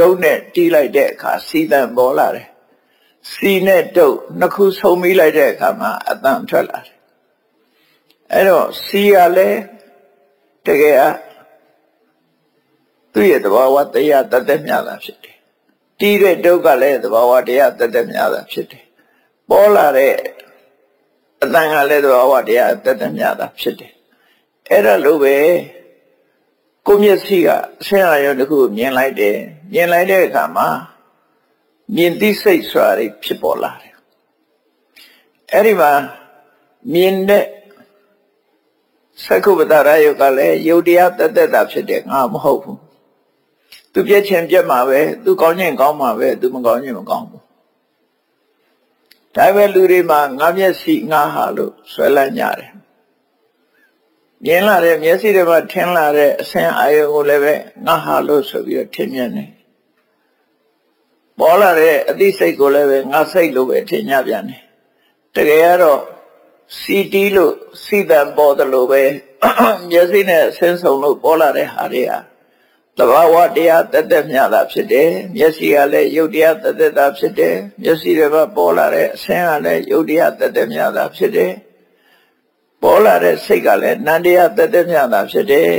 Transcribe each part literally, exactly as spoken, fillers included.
တုံးနဲ့တီးလိုက်တဲ့အခါစီတန်ပေါ်လာတယ်စီနဲ့တုပ်နှစ်ခုဆုံမိလိုက်တဲ့အခါမှာအတန်ထွက်လာတယ်အဲ့တော့စီကလည်းတကယ်သူ့ရဲ့သဘာဝတရားတသက်မြတာဖြစ်တယ်တီးတဲ့တုပ်ကလည်းသဘာဝတရားတသက်မြတာဖြစ်တယ်ပေါ်လာတဲ့အတန်ကလည်းသဘာဝတရားတသက်မြတာဖြစ်တယ်အဲ့ဒါလိုပဲကိုမျက်စိကအဆင်းအာရုံတစ်ခုမြင်လိုက်တယ်မြင်လိုက်တဲ့အခါမှာမြင်သိစိတ်ဆိုတာဖြစ်ပေါ်လာတယ်အဲ့ဒီမှာမြင်တဲ့သက္ကုပ္ပတရယုတ်ကလည်းယုတ်တရားတသက်တာဖြစ်တယ်ငါမဟုတ်ဘူးသူပြည့်ချင်းပြတ်မှာပဲသူကောင်းခြင်းကောင်းမှာပဲသူမကောင်းခြင်းမကောင်းဘူးဒါပဲလူတွေမှာငါမျက်စိငါဟာလို့ဆွဲလန်းကြတယ်မြင်လာတဲ့မျက်စိတွေမှာထင်လာတဲ့အဆင်းအာရုံကိုလည်းပဲငါဟာလို့ဆိုပြီးတော့ထင်မြင်တယ်ပေါ်လာတဲ့အသိစိတ်ကိုလည်းပဲငါစိတ်လို့ပဲထင်ကြပြန်တယ်တကယ်ကတော့စီတီလို့စီတန်ပေါ်တယ်လို့ပဲမျက်စိနဲ့အဆင်းဆုံးလို့ပေါ်လာတဲ့ဟာတွေကသဘာဝတရားတသက်မြတာဖြစ်တယ်မျက်စိကလည်းယုတ်တရားတသက်တာဖြစ်တယ်မျက်စိတွေမှာပေါ်လာတဲ့အဆင်းကလည်းယုတ်တရားတသက်မြတာဖြစ်တယ်ပေါ်လာတဲ့စိတ်ကလည်းနန္တရားတသက်မြတာဖြစ်တယ်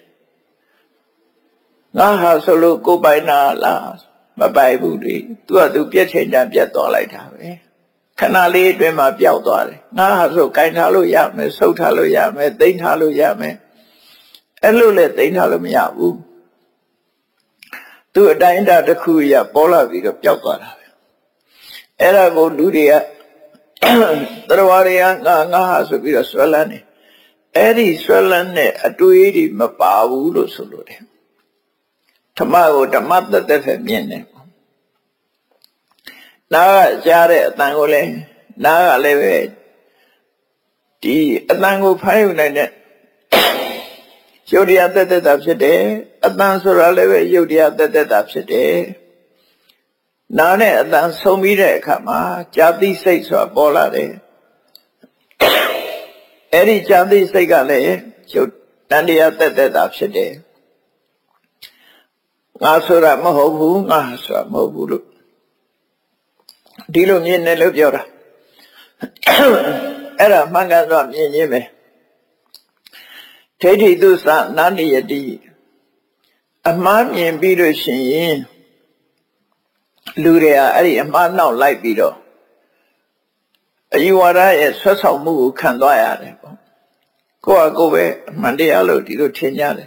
ငါဟာဆိုလို့ကိုယ်ပိုင်နာလားမပိုင်ဘူးလေသူကသူပြည့်ချိန်တန်ပြတ်သွားလိုက်တာပဲခဏလေးအတွင်းမှာပျောက်သွားတယ်ငါဟာဆိုကင်ထားလို့ရမယ်ဆုပ်ထားလို့ရမယ်သိမ်းထားလို့ရမယ်အဲ့လိုလေသိမ်းထားလို့မရဘူးသူအတိုင်းအတာတစ်ခုရပေါ်လာပြီးတော့ပျောက်သွားတာပဲအဲ့ဒါကိုလူတွေကသရဝရယငါငါဟာဆိုပြီးတော့ဆွဲလန်းနေအဲ့ဒီဆွဲလန်းတဲ့အတွေးတွေမပါဘူးလို့ဆိုလို့တယ်ဓမ္မကိုဓမ္မတသက်ပဲမြင်တယ်နားကကြားတဲ့အတန်ကိုလည်းနားကလည်းပဲဒီအတန်ကိုဖမ်းယူနိုင်တဲ့ယုတ်တရားတသက်တာဖြစ်တယ်အတန်ဆိုတာလည်းပဲယုတ်တရားတသက်တာဖြစ်တယ်နားနဲ့အတန်ဆုံပြီးတဲ့အခါမှာကြာတိစိတ်ဆိုတာပေါ်လာတယ်အဲ့ဒီကြာတိစိတ်ကလည်းယုတ်တန်တရားတသက်တာဖြစ်တယ်ငါဆိုတာမဟုတ်ဘူးငါဆိုတာမဟုတ်ဘူးလို့ဒီလိုမြင်တယ်လို့ပြောတာအဲ့ဒါမှန်ကန်စွာမြင်ခြင်းပဲဒိဋ္ဌိသုသနာနိယတိအမှားမြင်ပြီးလို့ရှိရင်လူတွေကအဲ့ဒီအမှားနောက်လိုက်ပြီးတော့အယူဝါဒရဲ့ဆွတ်ဆောင်မှုကိုခံသွားရတယ်ပေါ့ကိုယ့်ဟာကိုယ်ပဲအမှန်တရားလို့ဒီလိုထင်ကြတယ်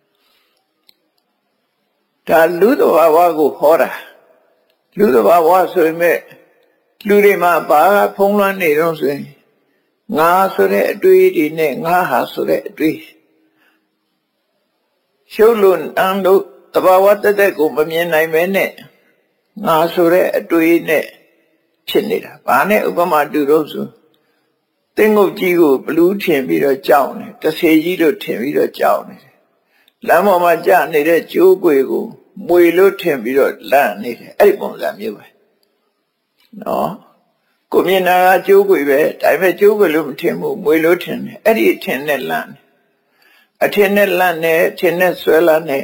ဒါလူသဘာဝကိုဟောတာလူသဘာဝဆိုရင်မဲ့လူတွေမှာဘာဖုံးလွှမ်းနေတော့ဆိုရင်ငါဆိုတဲ့အတွေးတွေနဲ့ငါဟာဆိုတဲ့အတွေးရှုပ်လို့အန်လို့သဘာဝတသက်ကိုမမြင်နိုင်မဲနဲ့ငါဆိုတဲ့အတွေးနဲ့ဖြစ်နေတာဘာနဲ့ဥပမာတူတော့ဆိုတင်းငုတ်ကြီးကိုဘလူးထင်ပြီးတော့ကြောက်နေတဆေကြီးတို့ထင်ပြီးတော့ကြောက်နေတယ်လမ်းပေါ်မှာကြာနေတဲ့ကျိုးကွေကိုမွေလို့ထင်ပြီးတော့လန့်နေတယ်အဲ့ဒီပုံစံမျိုးပဲနော်ကိုမြင်တာကကျိုးကွေပဲဒါပေမဲ့ကျိုးကွေလို့မထင်ဘူးမွေလို့ထင်တယ်အဲ့ဒီထင်နဲ့လန့်အထင်နဲ့လန့်နေထင်နဲ့ဆွဲလန်းနေ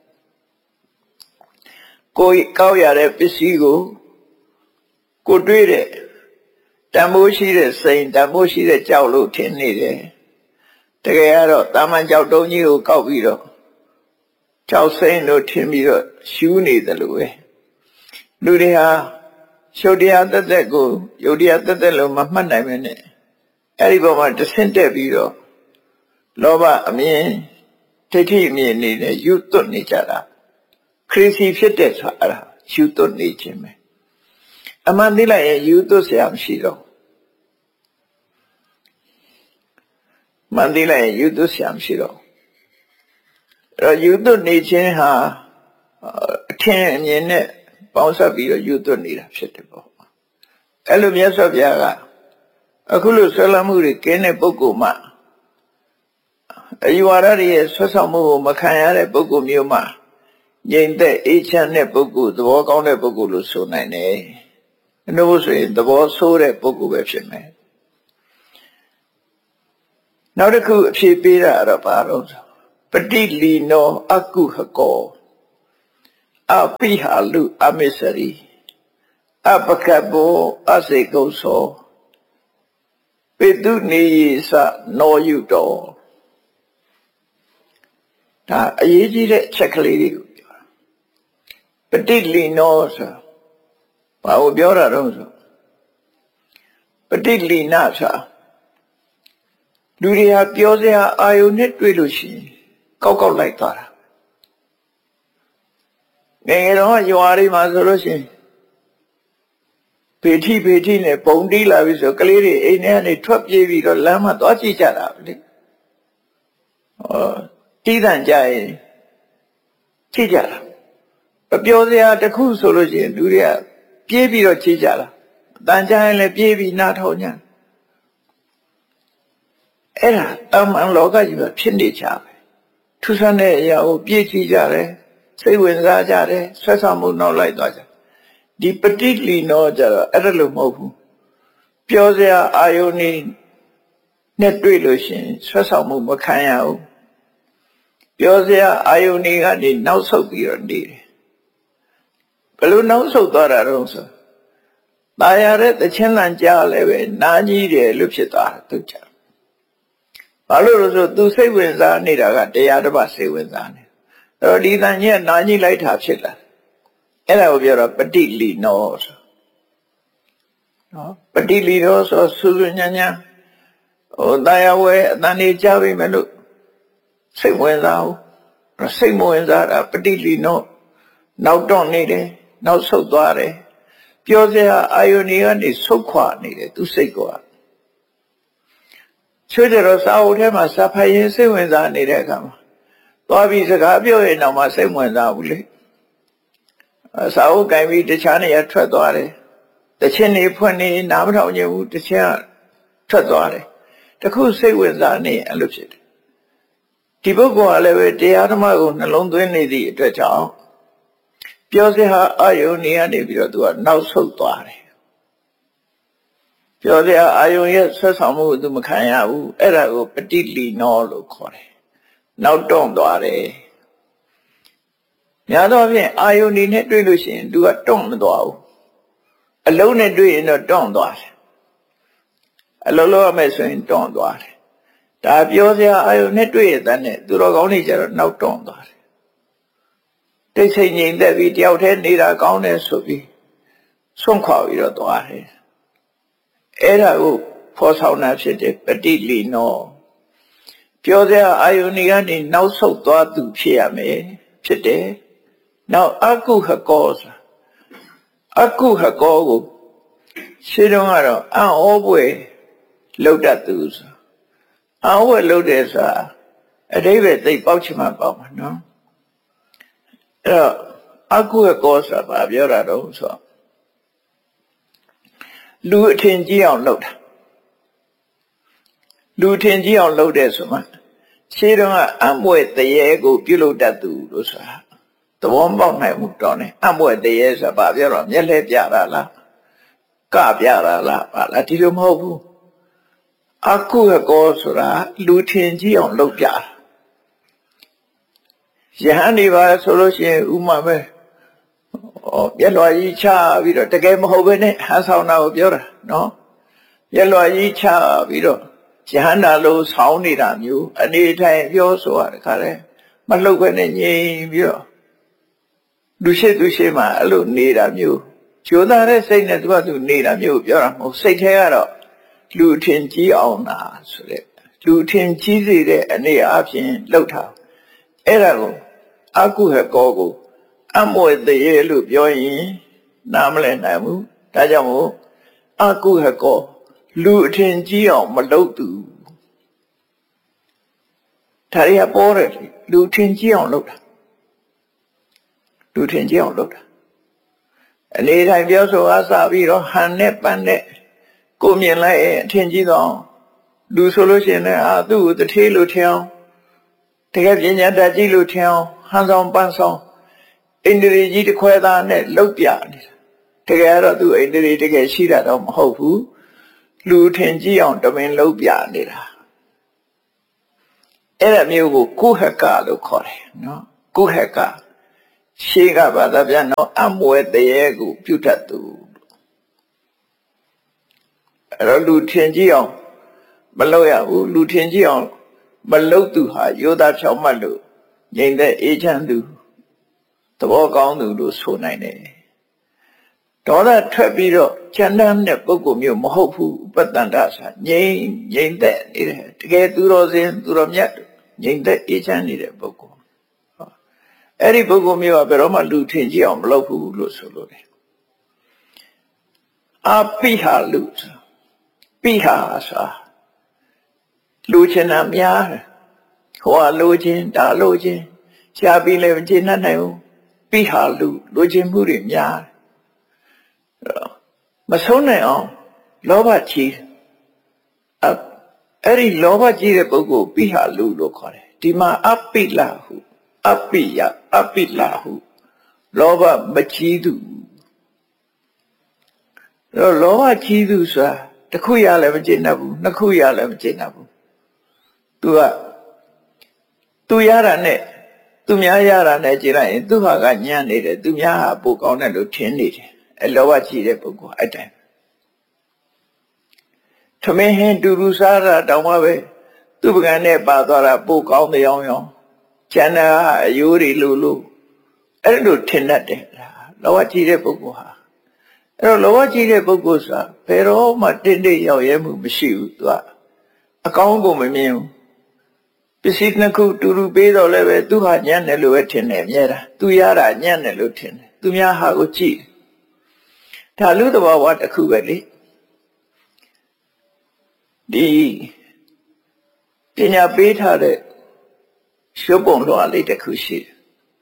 ကိုကောက်ရတဲ့ပစ္စည်းကိုကိုတွေးတဲ့တန်ဖိုးရှိတဲ့စိန်တန်ဖိုးရှိတဲ့ကြောက်လို့ထင်နေတယ်တကယ်ကတော့တာမန်ကြောက်တုံးကြီးကိုကောက်ပြီးတော့ကြောက်စိန်လို့ထင်ပြီးတော့ရှူးနေတယ်လို့ပဲလူတွေဟာရှုပ်တရားသက်သက်ကိုယုတ်တရားသက်သက်လို့မမှတ်နိုင်မနဲ့အဲ့ဒီပေါ်မှာတဆင့်တက်ပြီးတော့လောဘအမြင်ဒိဋ္ဌိအမြင်နေတဲ့ယူသွတ်နေကြတာခရစ်စီဖြစ်တဲ့ဆိုတာအဲ့ဒါယူသွတ်နေခြင်းပဲအမှန်သိလိုက်ရင်ယူသွတ်เสียမရှိတော့မှန်သိလိုက်ရင်ယူသွတ်เสียမရှိတော့အဲ့တော့ယူသွတ်နေခြင်းဟာအထင်အမြင်နဲ့ပေါင်းစပ်ပြီးတော့ယူသွတ်နေတာဖြစ်တယ်ပေါ့အဲ့လိုမြတ်စွာဘုရားကအခုလိုဆွဲလမ်းမှုတွေကင်းတဲ့ပုဂ္ဂိုလ်မှအယူဝါဒရဲ့ဆွတ်ဆောင်မှုကိုမခံရတဲ့ပုဂ္ဂိုလ်မျိုးမှာငြိမ်သက်အေးချမ်းတဲ့ပုဂ္ဂိုလ်သဘောကောင်းတဲ့ပုဂ္ဂိုလ်လို့ဆိုနိုင်တယ်။နှုတ်ဆိုရင်သဘောဆိုးတဲ့ပုဂ္ဂိုလ်ပဲဖြစ်မယ်။နောက်တစ်ခုအဖြေပေးတာတော့ဘာလို့ပฏิလီနောအကုဟကော apihalu amisari apakabo asikoso pedu niyisa no yudo ဒါအရေးကြီးတဲ့အချက်ကလေးတွေကိုပြောတာပဋိလီနောဆိုဘာကိုပြောတာတော့ဆိုပဋိလီနာဆိုလူတွေဟာပြောစရာအာယုန်နဲ့တွေ့လို့ရှိရင်ကောက်ကောက်လိုက်သွားတာငယ်ငယ်တော့ရွာတွေမှာဆိုလို့ရှိရင်ဖေထိဖေထိနဲ့ပုံတီးလာပြီဆိုကလေးတွေအိမ်ထဲကနေထွက်ပြေးပြီးတော့လမ်းမှာသွားကြည့်ကြတာလေဟောတီးတန့်ကြရင်ကြည့်ကြတာအပြောစရာတစ်ခုဆိုလို့ရှိရင်လူတွေကပြေးပြီးတော့ကြည့်ကြတာတန်ကြရင်လည်းပြေးပြီးနားထောင်ကြအဲ့ဒါအမှန်လောကကြီးမှာဖြစ်နေကြပဲထူးဆန်းတဲ့အရာကိုပြေးကြည့်ကြတယ်စိတ်ဝင်စားကြတယ်ဆွဲဆောင်မှုနောက်လိုက်သွားကြဒီပဋိလီနောကြတော့အဲ့ဒါလို့မဟုတ်ဘူးပြောစရာအာယုန်နဲ့တွေ့လို့ရှိရင်ဆွဲဆောင်မှုမခံရဘူးပြောစရာအာယုန်တွေကနေနောက်ဆုတ်ပြီးတော့နေတယ်ဘယ်လိုနောက်ဆုတ်သွားတာတော့ဆိုตายရတဲ့တခြင်းလန့်ကြားလည်းပဲနားကြီးတယ်လို့ဖြစ်သွားတာသူချာဘာလို့လဲဆိုသူစိတ်ဝင်စားနေတာကတရားတစ်ပါးစိတ်ဝင်စားနေအဲ့တော့ဒီတန်ကြီးကနားကြီးလိုက်တာဖြစ်လာအဲ့ဒါကိုပြောတော့ပဋိလီနောဆိုနော်ပဋိလီနောဆိုစူးစူးညံ့ညံ့ဟိုตายရဝဲအတန်နေကြားပြီမဲ့လို့စိတ်ဝင်စားဘူးစိတ်မဝင်စားတာပဋိလီနောနောက်တော့နေတယ်နောက်ဆုတ်သွားတယ်ပြောစရာအာယုန်တွေကနေဆုတ်ခွာနေတယ်သူစိတ်ကချွေးတယ်စာအုပ်ထဲမှာစာဖတ်ရင်စိတ်ဝင်စားနေတဲ့အခါမှာသွားပြီးစကားပြောရင်တော့မှစိတ်ဝင်စားဘူးလေစာအုပ်ကင်ပြီးတခြားနေရာထွက်သွားတယ်တခြင်းနေဖွင့်နေနားမထောင်ချင်ဘူးတခြင်းကထွက်သွားတယ်တခုစိတ်ဝင်စားနေအဲ့လိုဖြစ်တယ်ဒီပုဂ္ဂိုလ်ကလည်းပဲတရားဓမ္မကိုနှလုံးသွင်းနေသည့်အတွက်ကြောင့်ပြောစရာအာယုန်နေရနေပြီးတော့သူကနောက်ဆုတ်သွားတယ်ပြောစရာအာယုန်ရဲ့ဆက်ဆောင်မှုကိုသူမခံရဘူးအဲ့ဒါကိုပဋိလီနောလို့ခေါ်တယ်နောက်တွန့်သွားတယ်များသောအားဖြင့်အာယုန်နေနဲ့တွေ့လို့ရှိရင်သူကတွန့်မသွားဘူးအလုံးနဲ့တွေ့ရင်တော့တွန့်သွားတယ်အလုံးလုံးရမယ်ဆိုရင်တွန့်သွားတယ်ဒါပြောစရာအာယုန်နဲ့တွေ့ရတဲ့နဲ့သူတော်ကောင်းတွေကျတော့နောက်တွန့်သွားတယ်တိတ်ဆိတ်ငြိမ်သက်ပြီးတယောက်တည်းနေတာကောင်းတယ်ဆိုပြီးဆွန့်ခွာပြီးတော့သွားတယ်အဲ့ဒါကိုဖော်ဆောင်တာဖြစ်တဲ့ပဋိလီနောပြောစရာအာယုန်တွေကနေနောက်ဆုတ်သွားသူဖြစ်ရမယ်ဖြစ်တယ်နောက်အကုဟကောဆိုအကုဟကောကိုရှင်းတော့ကတော့အံ့ဩပွေလောက်တတ်သူဆိုအံ့ဩပွေလောက်တယ်ဆိုတာအတိပ္ပယ်သိပေါက်ချင်မှပေါက်မှာနော်အဲ့တော့အကုဟကောဆိုတာဘာပြောတာတော့ဆိုလူအထင်ကြီးအောင်လုပ်တာလူအထင်ကြီးအောင်လုပ်တယ်ဆိုမှရှင်းတော့ကအံ့ပွေတရေကိုပြုလုပ်တတ်သူလို့ဆိုတာသဘောပေါက်နိုင်မှုတော့ねအံ့ပွေတရေဆိုတာဘာပြောတော့မျက်လှည့်ပြတာလားကပြတာလားဘာလားဒီလိုမဟုတ်ဘူးအကုဟကောဆိုတာလူထင်ကြီးအောင်လုပ်ပြတာယဟန်ဒီပါဆိုလို့ရှိရင်ဥမာပဲဩပြက်လွာကြီးချပြီးတော့တကယ်မဟုတ်ဘဲနဲ့ဟန်ဆောင်တာကိုပြောတာနော်ပြက်လွာကြီးချပြီးတော့ယဟန်တာလို့ဆောင်းနေတာမျိုးအနေထိုင်ပြောဆိုရတဲ့ခါလဲမလှုပ်ဘဲနဲ့ငြိမ်ပြီးတော့လူရှိသူရှိမှအဲ့လိုနေတာမျိုးကြိုးစားတဲ့စိတ်နဲ့သူကသူနေတာမျိုးပြောတာမဟုတ်စိတ်ထဲကတော့လူထင်ကြီးအောင်တာဆိုတဲ့လူထင်ကြီးစေတဲ့အနေအချင်းလှုပ်တာအဲ့ဒါကိုအကုဟကောကိုအမွေတရေလို့ပြောရင်နားမလည်နိုင်ဘူးဒါကြောင့်မို့အကုဟကောလူအထင်ကြီးအောင်မလုပ်သူဒါရီကပေါ်တယ်လူထင်ကြီးအောင်လုပ်တာလူထင်ကြီးအောင်လုပ်တာအနေတိုင်းပြောဆိုအားစပြီးတော့ဟန်နဲ့ပန်းနဲ့ကိုမြင်လိုက်အထင်ကြီးတော့လူဆိုလို့ရှိရင်လည်းအာသူ့ကိုတထေးလို့ထင်အောင်တကယ်ပညာတတ်ကြီးလို့ထင်အောင်ဟန်ဆောင်ပန်းဆောင်အိန္ဒြေကြီးတစ်ခွဲသားနဲ့လှုပ်ပြနေတာတကယ်တော့သူအိန္ဒြေတကယ်ရှိတာတော့မဟုတ်ဘူးလူထင်ကြီးအောင်တမင်လှုပ်ပြနေတာအဲ့ဒါမျိုးကိုကုဟကလို့ခေါ်တယ်နော်ကုဟကရှေးကဘာသာပြန်တော့အမွဲတရေကိုပြုတတ်သူအဲ့တော့လူထင်ကြည့်အောင်မလုပ်ရဘူးလူထင်ကြည့်အောင်မလုပ်သူဟာယောသားဖြောင်းမှတ်လို့ငြိမ်သက်အေးချမ်းသူသဘောကောင်းသူလို့ဆိုနိုင်တယ်ဒေါသထွက်ပြီးတော့ချမ်းသာတဲ့ပုဂ္ဂိုလ်မျိုးမဟုတ်ဘူးဥပတ္တန္တဆိုငြိမ်ငြိမ်သက်နေတယ်တကယ်သူတော်စင်သူတော်မြတ်ငြိမ်သက်အေးချမ်းနေတဲ့ပုဂ္ဂိုလ်အဲ့ဒီပုဂ္ဂိုလ်မျိုးကဘယ်တော့မှလူထင်ကြည့်အောင်မလုပ်ဘူးလို့ဆိုလို့တယ်အပိဟာလူပိဟာဆိုလူချင်တာများတယ်ဟိုကလူချင်းဒါလူချင်းရှားပြီးလည်းမချင်နိုင်ဘူးပိဟာလူလူချင်းမှုတွေများတယ်မဆုံးနိုင်အောင်လောဘကြီးအဲ့ဒီလောဘကြီးတဲ့ပုဂ္ဂိုလ်ပိဟာလူလို့ခေါ်တယ်ဒီမှာအပိလဟုအပိယအပိလဟုလောဘမကြီးသူတော့လောဘကြီးသူဆိုတာတစ်ခုရလည်းမကျင့်တတ်ဘူးနှစ်ခုရလည်းမကျင့်တတ်ဘူးသူကသူရတာနဲ့သူများရတာနဲ့ကြည့်လိုက်ရင်သူဟာကညံ့နေတယ်သူများဟာပိုကောင်းတယ်လို့ထင်နေတယ်အဲလောဘကြီးတဲ့ပုဂ္ဂိုလ်အဲ့တိုင်းထမင်းဟင်းတူတူစားတာတောင်မှပဲသူပကံနဲ့ပါသွားတာပိုကောင်းတဲ့အောင်ရောကျန်တာအယိုးတွေလို့လို့အဲ့လိုထင်တတ်တယ်လောဘကြီးတဲ့ပုဂ္ဂိုလ်ဟာအဲ့တော့လောဘကြီးတဲ့ပုဂ္ဂိုလ်ဆိုတာဘယ်တော့မှတင့်တယ်ရောက်ရဲမှုမရှိဘူးသူကအကောင်းကိုမမြင်ဘူးပစ္စည်းနှစ်ခုတူတူပေးတော့လည်းပဲသူဟာညံ့တယ်လို့ပဲထင်တယ်အများတာသူရတာညံ့တယ်လို့ထင်တယ်သူများဟာကိုကြည့်ဒါလူသဘာဝတစ်ခုပဲလေဒီပညာပေးထားတဲ့ရှုပ်ပုံလွှာလေးတစ်ခုရှိတယ်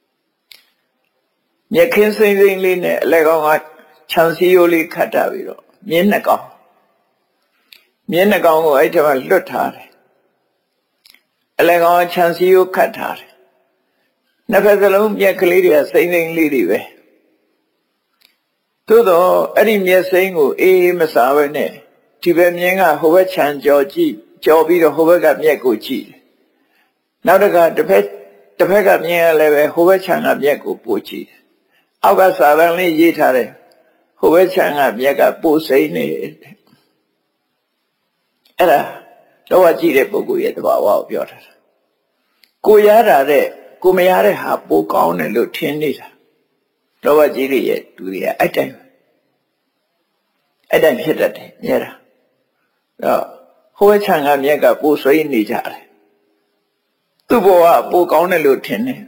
မြက်ခင်းစိမ့်စိမ့်လေးနဲ့အလဲကောင်ကခြံစည်းရိုးလေးခတ်တာပြီးတော့မြင်းနှကောင်မြင်းနှကောင်ကိုအဲ့ဒီမှာလွတ်ထားတယ်အလဲကောင်ခြံစည်းရိုးခတ်ထားတယ်နှစ်ဖက်စလုံးမြက်ကလေးတွေကစိမ့်စိမ့်လေးတွေပဲသို့တော့အဲ့ဒီမြက်စိမ့်ကိုအေးအေးမစားဘဲနဲ့ဒီဘက်မြင်းကဟိုဘက်ခြံကြော်ကြည့်ကြော်ပြီးတော့ဟိုဘက်ကမြက်ကိုကြည့်နောက်တစ်ခါတစ်ဖက်တစ်ဖက်ကမြင်းကလည်းပဲဟိုဘက်ခြံကမြက်ကိုပို့ကြည့်အောက်ကစာတန်းလေးရေးထားတယ်ဟိုဘက်ခြံကမြက်ကပို့စိမ့်နေတယ်အဲ့ဒါလောဘကြီးတဲ့ပုဂ္ဂိုလ်ရဲ့သဘာဝကိုပြောထားတာကိုရတာတဲ့ကိုမရတဲ့ဟာပိုကောင်းတယ်လို့ထင်နေတာလောဘကြီးတွေရဲ့သူတွေကအဲ့တိုင်းအဲ့တိုင်းဖြစ်တတ်တယ်မြဲတာတော့ဟိုဘက်ခြံကမြက်ကပို့စိမ့်နေကြတယ်သူ့ဘဝပိုကောင်းတယ်လို့ထင်တယ်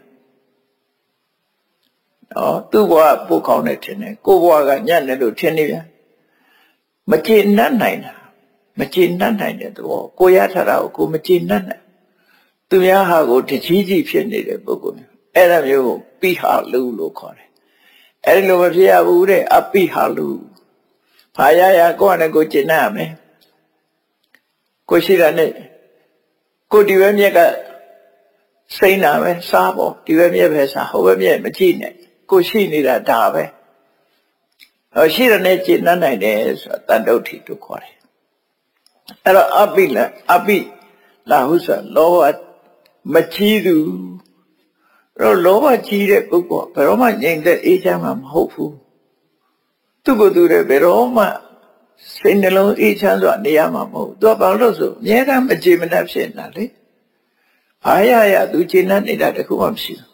နော်သူ့ဘဝပိုကောင်းတယ်ထင်တယ်ကိုယ်ဘဝကညံ့တယ်လို့ထင်နေပြန်မကျေနပ်နိုင်တာမကျေနပ်နိုင်တဲ့သဘောကိုရထားတာကိုကိုမကျေနပ်နိုင်သူများဟာကိုတကြီးကြီးဖြစ်နေတဲ့ပုဂ္ဂိုလ်မျိုးအဲ့ဒါမျိုးကိုပိဟာလူလို့ခေါ်တယ်အဲ့ဒီလိုမဖြစ်ရဘူးတဲ့အပိဟာလူဘာရရကိုယ့်နဲ့ကိုကျေနပ်ရမယ်ကိုရှိတာနဲ့ကိုဒီဘက်မြက်ကစိမ့်တာပဲစားပေါ့ဒီဘက်မြက်ပဲစားဟိုဘက်မြက်မကြည့်နဲ့ကိုရှိနေတာဒါပဲဟောရှိတဲ့နဲ့ကျေနပ်နိုင်တယ်ဆိုတာတန်တုဋ္ဌိတို့ခေါ်တယ်အဲ့တော့အပိလအပိလာဟုဆိုလောဘမကြီးသူအဲ့တော့လောဘကြီးတဲ့ပုဂ္ဂိုလ်ဘယ်တော့မှငြိမ်သက်အေးချမ်းမှာမဟုတ်ဘူးသူ့ကိုယ်သူလည်းဘယ်တော့မှစိတ်နှလုံးအေးချမ်းစွာနေရမှာမဟုတ်သူကဘာလို့ဆိုအများကမကြေမနပ်ဖြစ်နေတာလေဘာရရသူကျေနပ်နေတာတခုမှမရှိဘူး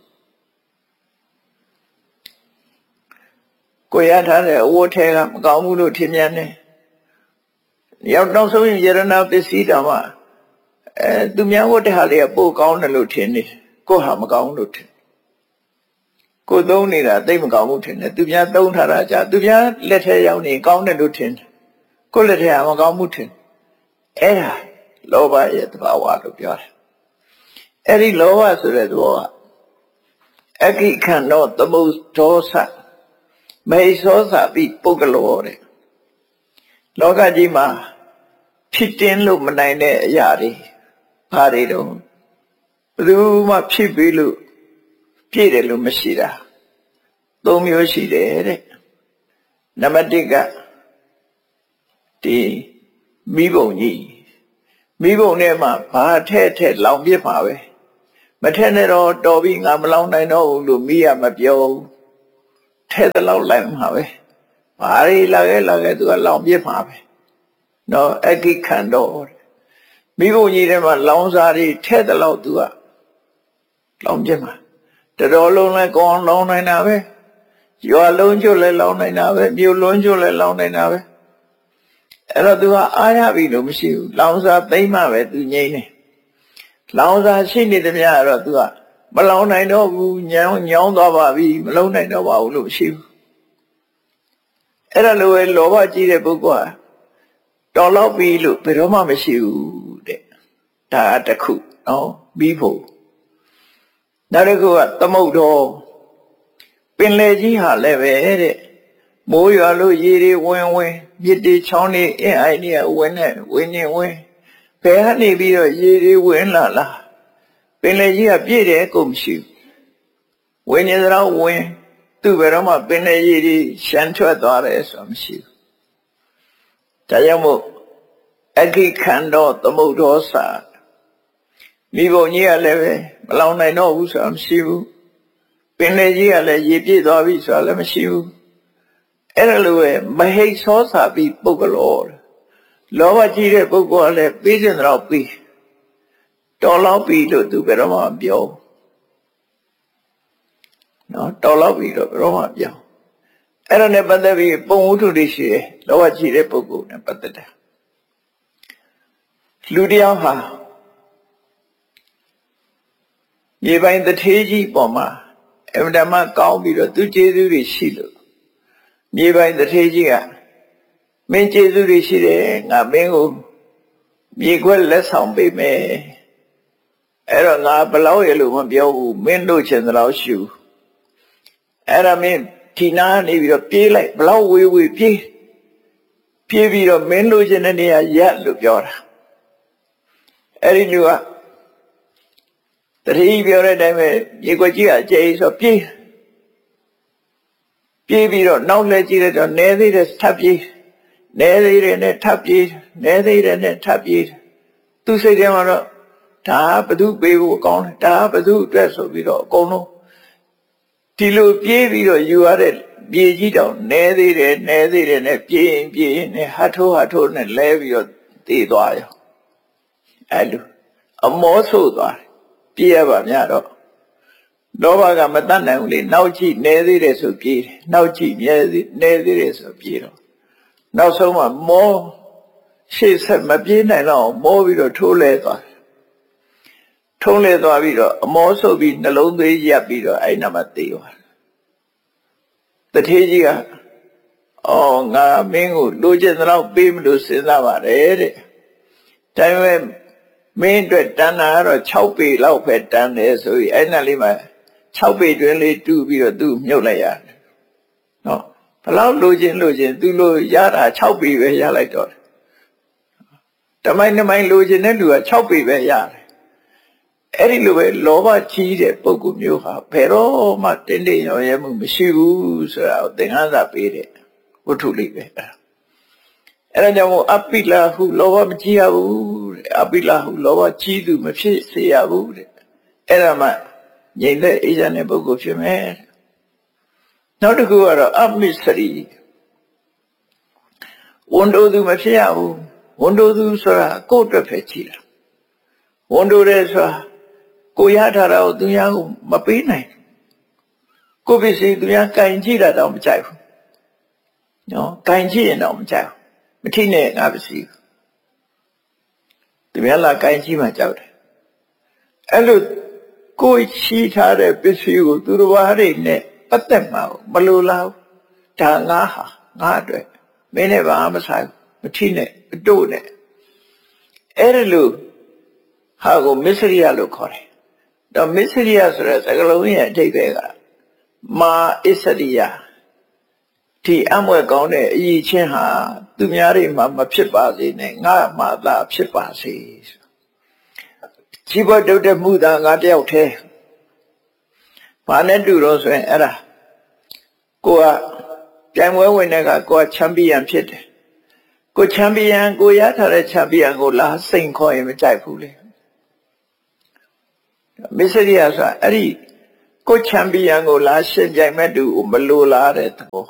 ကိုရထားတဲ့အဝတ်ထဲကမကောင်းဘူးလို့ထင်မြင်တယ်ရောက်တော့ဆိုရင်ယရဏပစ္စည်းတော်မှာအဲသူများဝတ်တဲ့ဟာလေးကပိုကောင်းတယ်လို့ထင်နေကိုဟာမကောင်းလို့ထင်ကိုသုံးနေတာသိမကောင်းဘူးထင်တယ်သူများသုံးထားတာကြာသူများလက်ထဲရောက်နေကောင်းတယ်လို့ထင်တယ်ကိုလက်ထဲကမကောင်းဘူးထင်အဲ့ဒါလောဘရဲ့သဘာဝလို့ပြောတယ်အဲ့ဒီလောဘဆိုတဲ့သဘောကအခိခန္တောသမုဒ္ဒောသမေသောသပိပုဂ္ဂလောတဲ့လောကကြီးမှာဖြစ်တင်လို့မနိုင်တဲ့အရာတွေဘာတွေတော့ဘယ်သူမှဖြစ်ပြီးလို့ပြည့်တယ်လို့မရှိတာသုံးမျိုးရှိတယ်တဲ့နံပါတ်တစ်ကဒီမိဘုံကြီးမိဘုံထဲမှာဘာထဲထဲလောင်ပြစ်မှာပဲမထဲနဲ့တော့တော်ပြီငါမလောင်နိုင်တော့ဘူးလို့မိရမပြောထဲတဲ့လောက်လိုက်မှာပဲဘာရီလာခဲ့လာခဲ့သူကလောင်ပြစ်မှာပဲနော်အကိခန္တော်မိဘကြီးထဲမှာလောင်စားတွေထဲတဲ့လောက်သူကလောင်ပြစ်မှာတော်တော်လုံးလဲကောင်းလောင်နိုင်တာပဲရွာလုံးကျွတ်လဲလောင်နိုင်တာပဲမြို့လုံးကျွတ်လဲလောင်နိုင်တာပဲအဲ့တော့သူကအားရပြီလို့မရှိဘူးလောင်စားသိမ့်မှပဲသူငြိမ့်နေလောင်စားရှိနေသမျှတော့သူကမလောင်နိုင်တော့ဘူးညောင်းညောင်းသွားပါပြီမလုံးနိုင်တော့ပါဘူးလို့မရှိဘူးအဲ့ဒါလိုပဲလောဘကြီးတဲ့ပုဂ္ဂိုလ်ဟာတော်တော့ပြီလို့ဘယ်တော့မှမရှိဘူးတဲ့ဒါတခုနော်ပြီးဖို့နောက်တစ်ခုကသမုဒ္ဒောပင်လေကြီးဟာလည်းပဲတဲ့မိုးရွာလို့ရေတွေဝင်ဝင်မြစ်တွေချောင်းတွေအင်းအိုင်တွေဝင်နေဝင်နေဝင်ဘယ်ကနေပြီးတော့ရေတွေဝင်လာလားပင်လေကြီးကပြည့်တယ်ကိုမရှိဘူးဝင်နေတော့ဝင်သူ့ဘယ်တော့မှပင်လေကြီးတွေရှမ်းထွက်သွားတယ်ဆိုတာမရှိဘူးဒါကြောင့်မို့အခိခန္ဓောသမုဒ္ဒောစာမိဘကြီးကလည်းပဲမလောင်နိုင်တော့ဘူးဆိုတာမရှိဘူးပင်လေကြီးကလည်းရေပြည့်သွားပြီဆိုတာလည်းမရှိဘူးအဲ့ဒါလိုပဲမဟိတ်သောစာပြီးပုဂ္ဂလောလောဘကြီးတဲ့ပုဂ္ဂိုလ်ကလည်းပြီးစင်တော့ပြီးတော်လောက်ပြီလို့သူဘယ်တော့မှပြောနော်တော်လောက်ပြီတော့ဘယ်တော့မှပြောအဲ့ဒါနဲ့ပတ်သက်ပြီးပုံဝတ္ထုတွေရှိတယ်လောဘကြီးတဲ့ပုဂ္ဂိုလ်နဲ့ပတ်သက်တယ်လူတယောက်ဟာမြေပိုင်းတထေးကြီးပေါ်မှာအမှန်တမ်းကောင်းပြီးတော့သူကျေးဇူးတွေရှိလို့မြေပိုင်းတထေးကြီးကမင်းကျေးဇူးတွေရှိတယ်ငါမင်းကိုမြေခွက်လက်ဆောင်ပေးမယ်အဲ့တော့ငါဘလောက်ရလို့မပြောဘူးမင်းတို့ချင်သလောက်ရှူအဲ့ဒါမင်းဒီနာနေပြီးတော့ပြေးလိုက်ဘလောက်ဝေးဝေးပြေးပြေးပြီးတော့မင်းတို့ချင်တဲ့နေရာရက်လို့ပြောတာအဲ့ဒီလူကတတိပြောတဲ့အတိုင်းပဲမြေခွက်ကြီးကအကျယ်ဆိုပြေးပြေးပြီးတော့နောက်လဲကြည့်လိုက်တော့နဲသေးတယ်ထပ်ပြေးနဲသေးတယ်နဲ့ထပ်ပြေးနဲသေးတယ်နဲ့ထပ်ပြေးသူစိတ်ထဲမှာတော့ဒါဘသူပေးဖို့ကောင်းတယ်ဒါဘသူအတွက်ဆိုပြီးတော့အကုန်လုံးဒီလိုပြေးပြီးတော့ယူရတဲ့ပြေးကြီးတောင်နဲသေးတယ်နဲသေးတယ်နဲ့ပြေးရင်ပြေးရင်နဲ့ဟတ်ထိုးဟတ်ထိုးနဲ့လဲပြီးတော့တည်သွားရောအဲ့လိုအမောဆိုးသွားပြေးရပါများတော့လောဘကမတတ်နိုင်ဘူးလေနောက်ကြည့်နေသေးတယ်ဆိုပြေးတယ်နောက်ကြည့်မြဲသေးနေသေးတယ်ဆိုပြေးတော့နောက်ဆုံးမှမောရှေ့ဆက်မပြေးနိုင်တော့မောပြီးတော့ထိုးလဲသွားထုံးလဲသွားပြီးတော့အမောဆုပ်ပြီးနှလုံးသွေးရပ်ပြီးတော့အဲ့နာမှာသေသွားတထေးကြီးကအော်ငါမင်းကိုလိုချင်သလောက်ပေးမလို့စဉ်းစားပါတယ်တဲ့ဒါပေမဲ့မင်းအတွက်တန်တာကတော့၆ပေလောက်ပဲတန်တယ်ဆိုပြီးအဲ့နာလေးမှာ၆ပေတွင်းလေးတူပြီးတော့သူ့မြုပ်လိုက်ရတယ်နော်ဘလောက်လိုချင်လိုချင်သူလိုရတာ၆ပေပဲရလိုက်တော့တမိုင်းတမိုင်းလိုချင်တဲ့လူက၆ပေပဲရတယ်အဲ့ဒီလိုပဲလောဘကြီးတဲ့ပုဂ္ဂိုလ်မျိုးဟာဘယ်တော့မှတင်းတင်းရော်ရဲမှုမရှိဘူးဆိုတာကိုသင်္ခန်းစာပေးတဲ့ဝတ္ထုလေးပဲအဲ့ဒါကြောင့်မို့အပိလာဟုလောဘမကြီးရဘူးတဲ့အပိလာဟုလောဘကြီးသူမဖြစ်စေရဘူးတဲ့အဲ့ဒါမှငြိမ်တဲ့အေးချမ်းတဲ့ပုဂ္ဂိုလ်ဖြစ်မယ်နောက်တစ်ခုကတော့အမိစရိဝန်တိုသူမဖြစ်ရဘူးဝန်တိုသူဆိုတာကိုယ့်အတွက်ပဲကြည့်တာဝန်တိုတယ်ဆိုတာကိုရထားတာကိုသူများကိုမပေးနိုင်ကိုပစ္စည်းသူများကင်ကြည့်တာတော့မကြိုက်ဘူးနော်ကင်ကြည့်ရင်တော့မကြိုက်ဘူးမထိနဲ့ငါပစ္စည်းသူများလာကင်ကြည့်မှကြောက်တယ်အဲ့လိုကိုရှိထားတဲ့ပစ္စည်းကိုသူတော်ဘာတွေနဲ့ပတ်သက်မှာမလိုလားဒါငါဟာငါအတွက်မင်းနဲ့ဘာမှမဆိုင်မထိနဲ့မတို့နဲ့အဲ့ဒါလို့ဟာကိုမစ္စရိယလို့ခေါ်တယ်တော့မစ္စရိယဆိုတဲ့စကားလုံးရဲ့အဓိပ္ပာယ်ကမာအစ္စရိယဒီအမွဲကောင်းတဲ့အရေးချင်းဟာသူများတွေမှာမဖြစ်ပါစေနဲ့ငါမှသာဖြစ်ပါစေကြီးပွားတုတ်တဲ့မှုသာငါတယောက်တည်းဘာနဲ့တူတော့ဆိုရင်အဲ့ဒါကိုကပြိုင်ပွဲဝင်တဲ့ကကိုကချန်ပီယံဖြစ်တယ်ကိုချန်ပီယံကိုရထားတဲ့ချန်ပီယံကိုလာစိန်ခေါ်ရင်မကြိုက်ဘူးလေမစ္စရိယဆိုတာအဲ့ဒီကိုချန်ပီယံကိုလာရှင်ပြိုင်မဲ့သူကိုမလိုလားတဲ့သဘော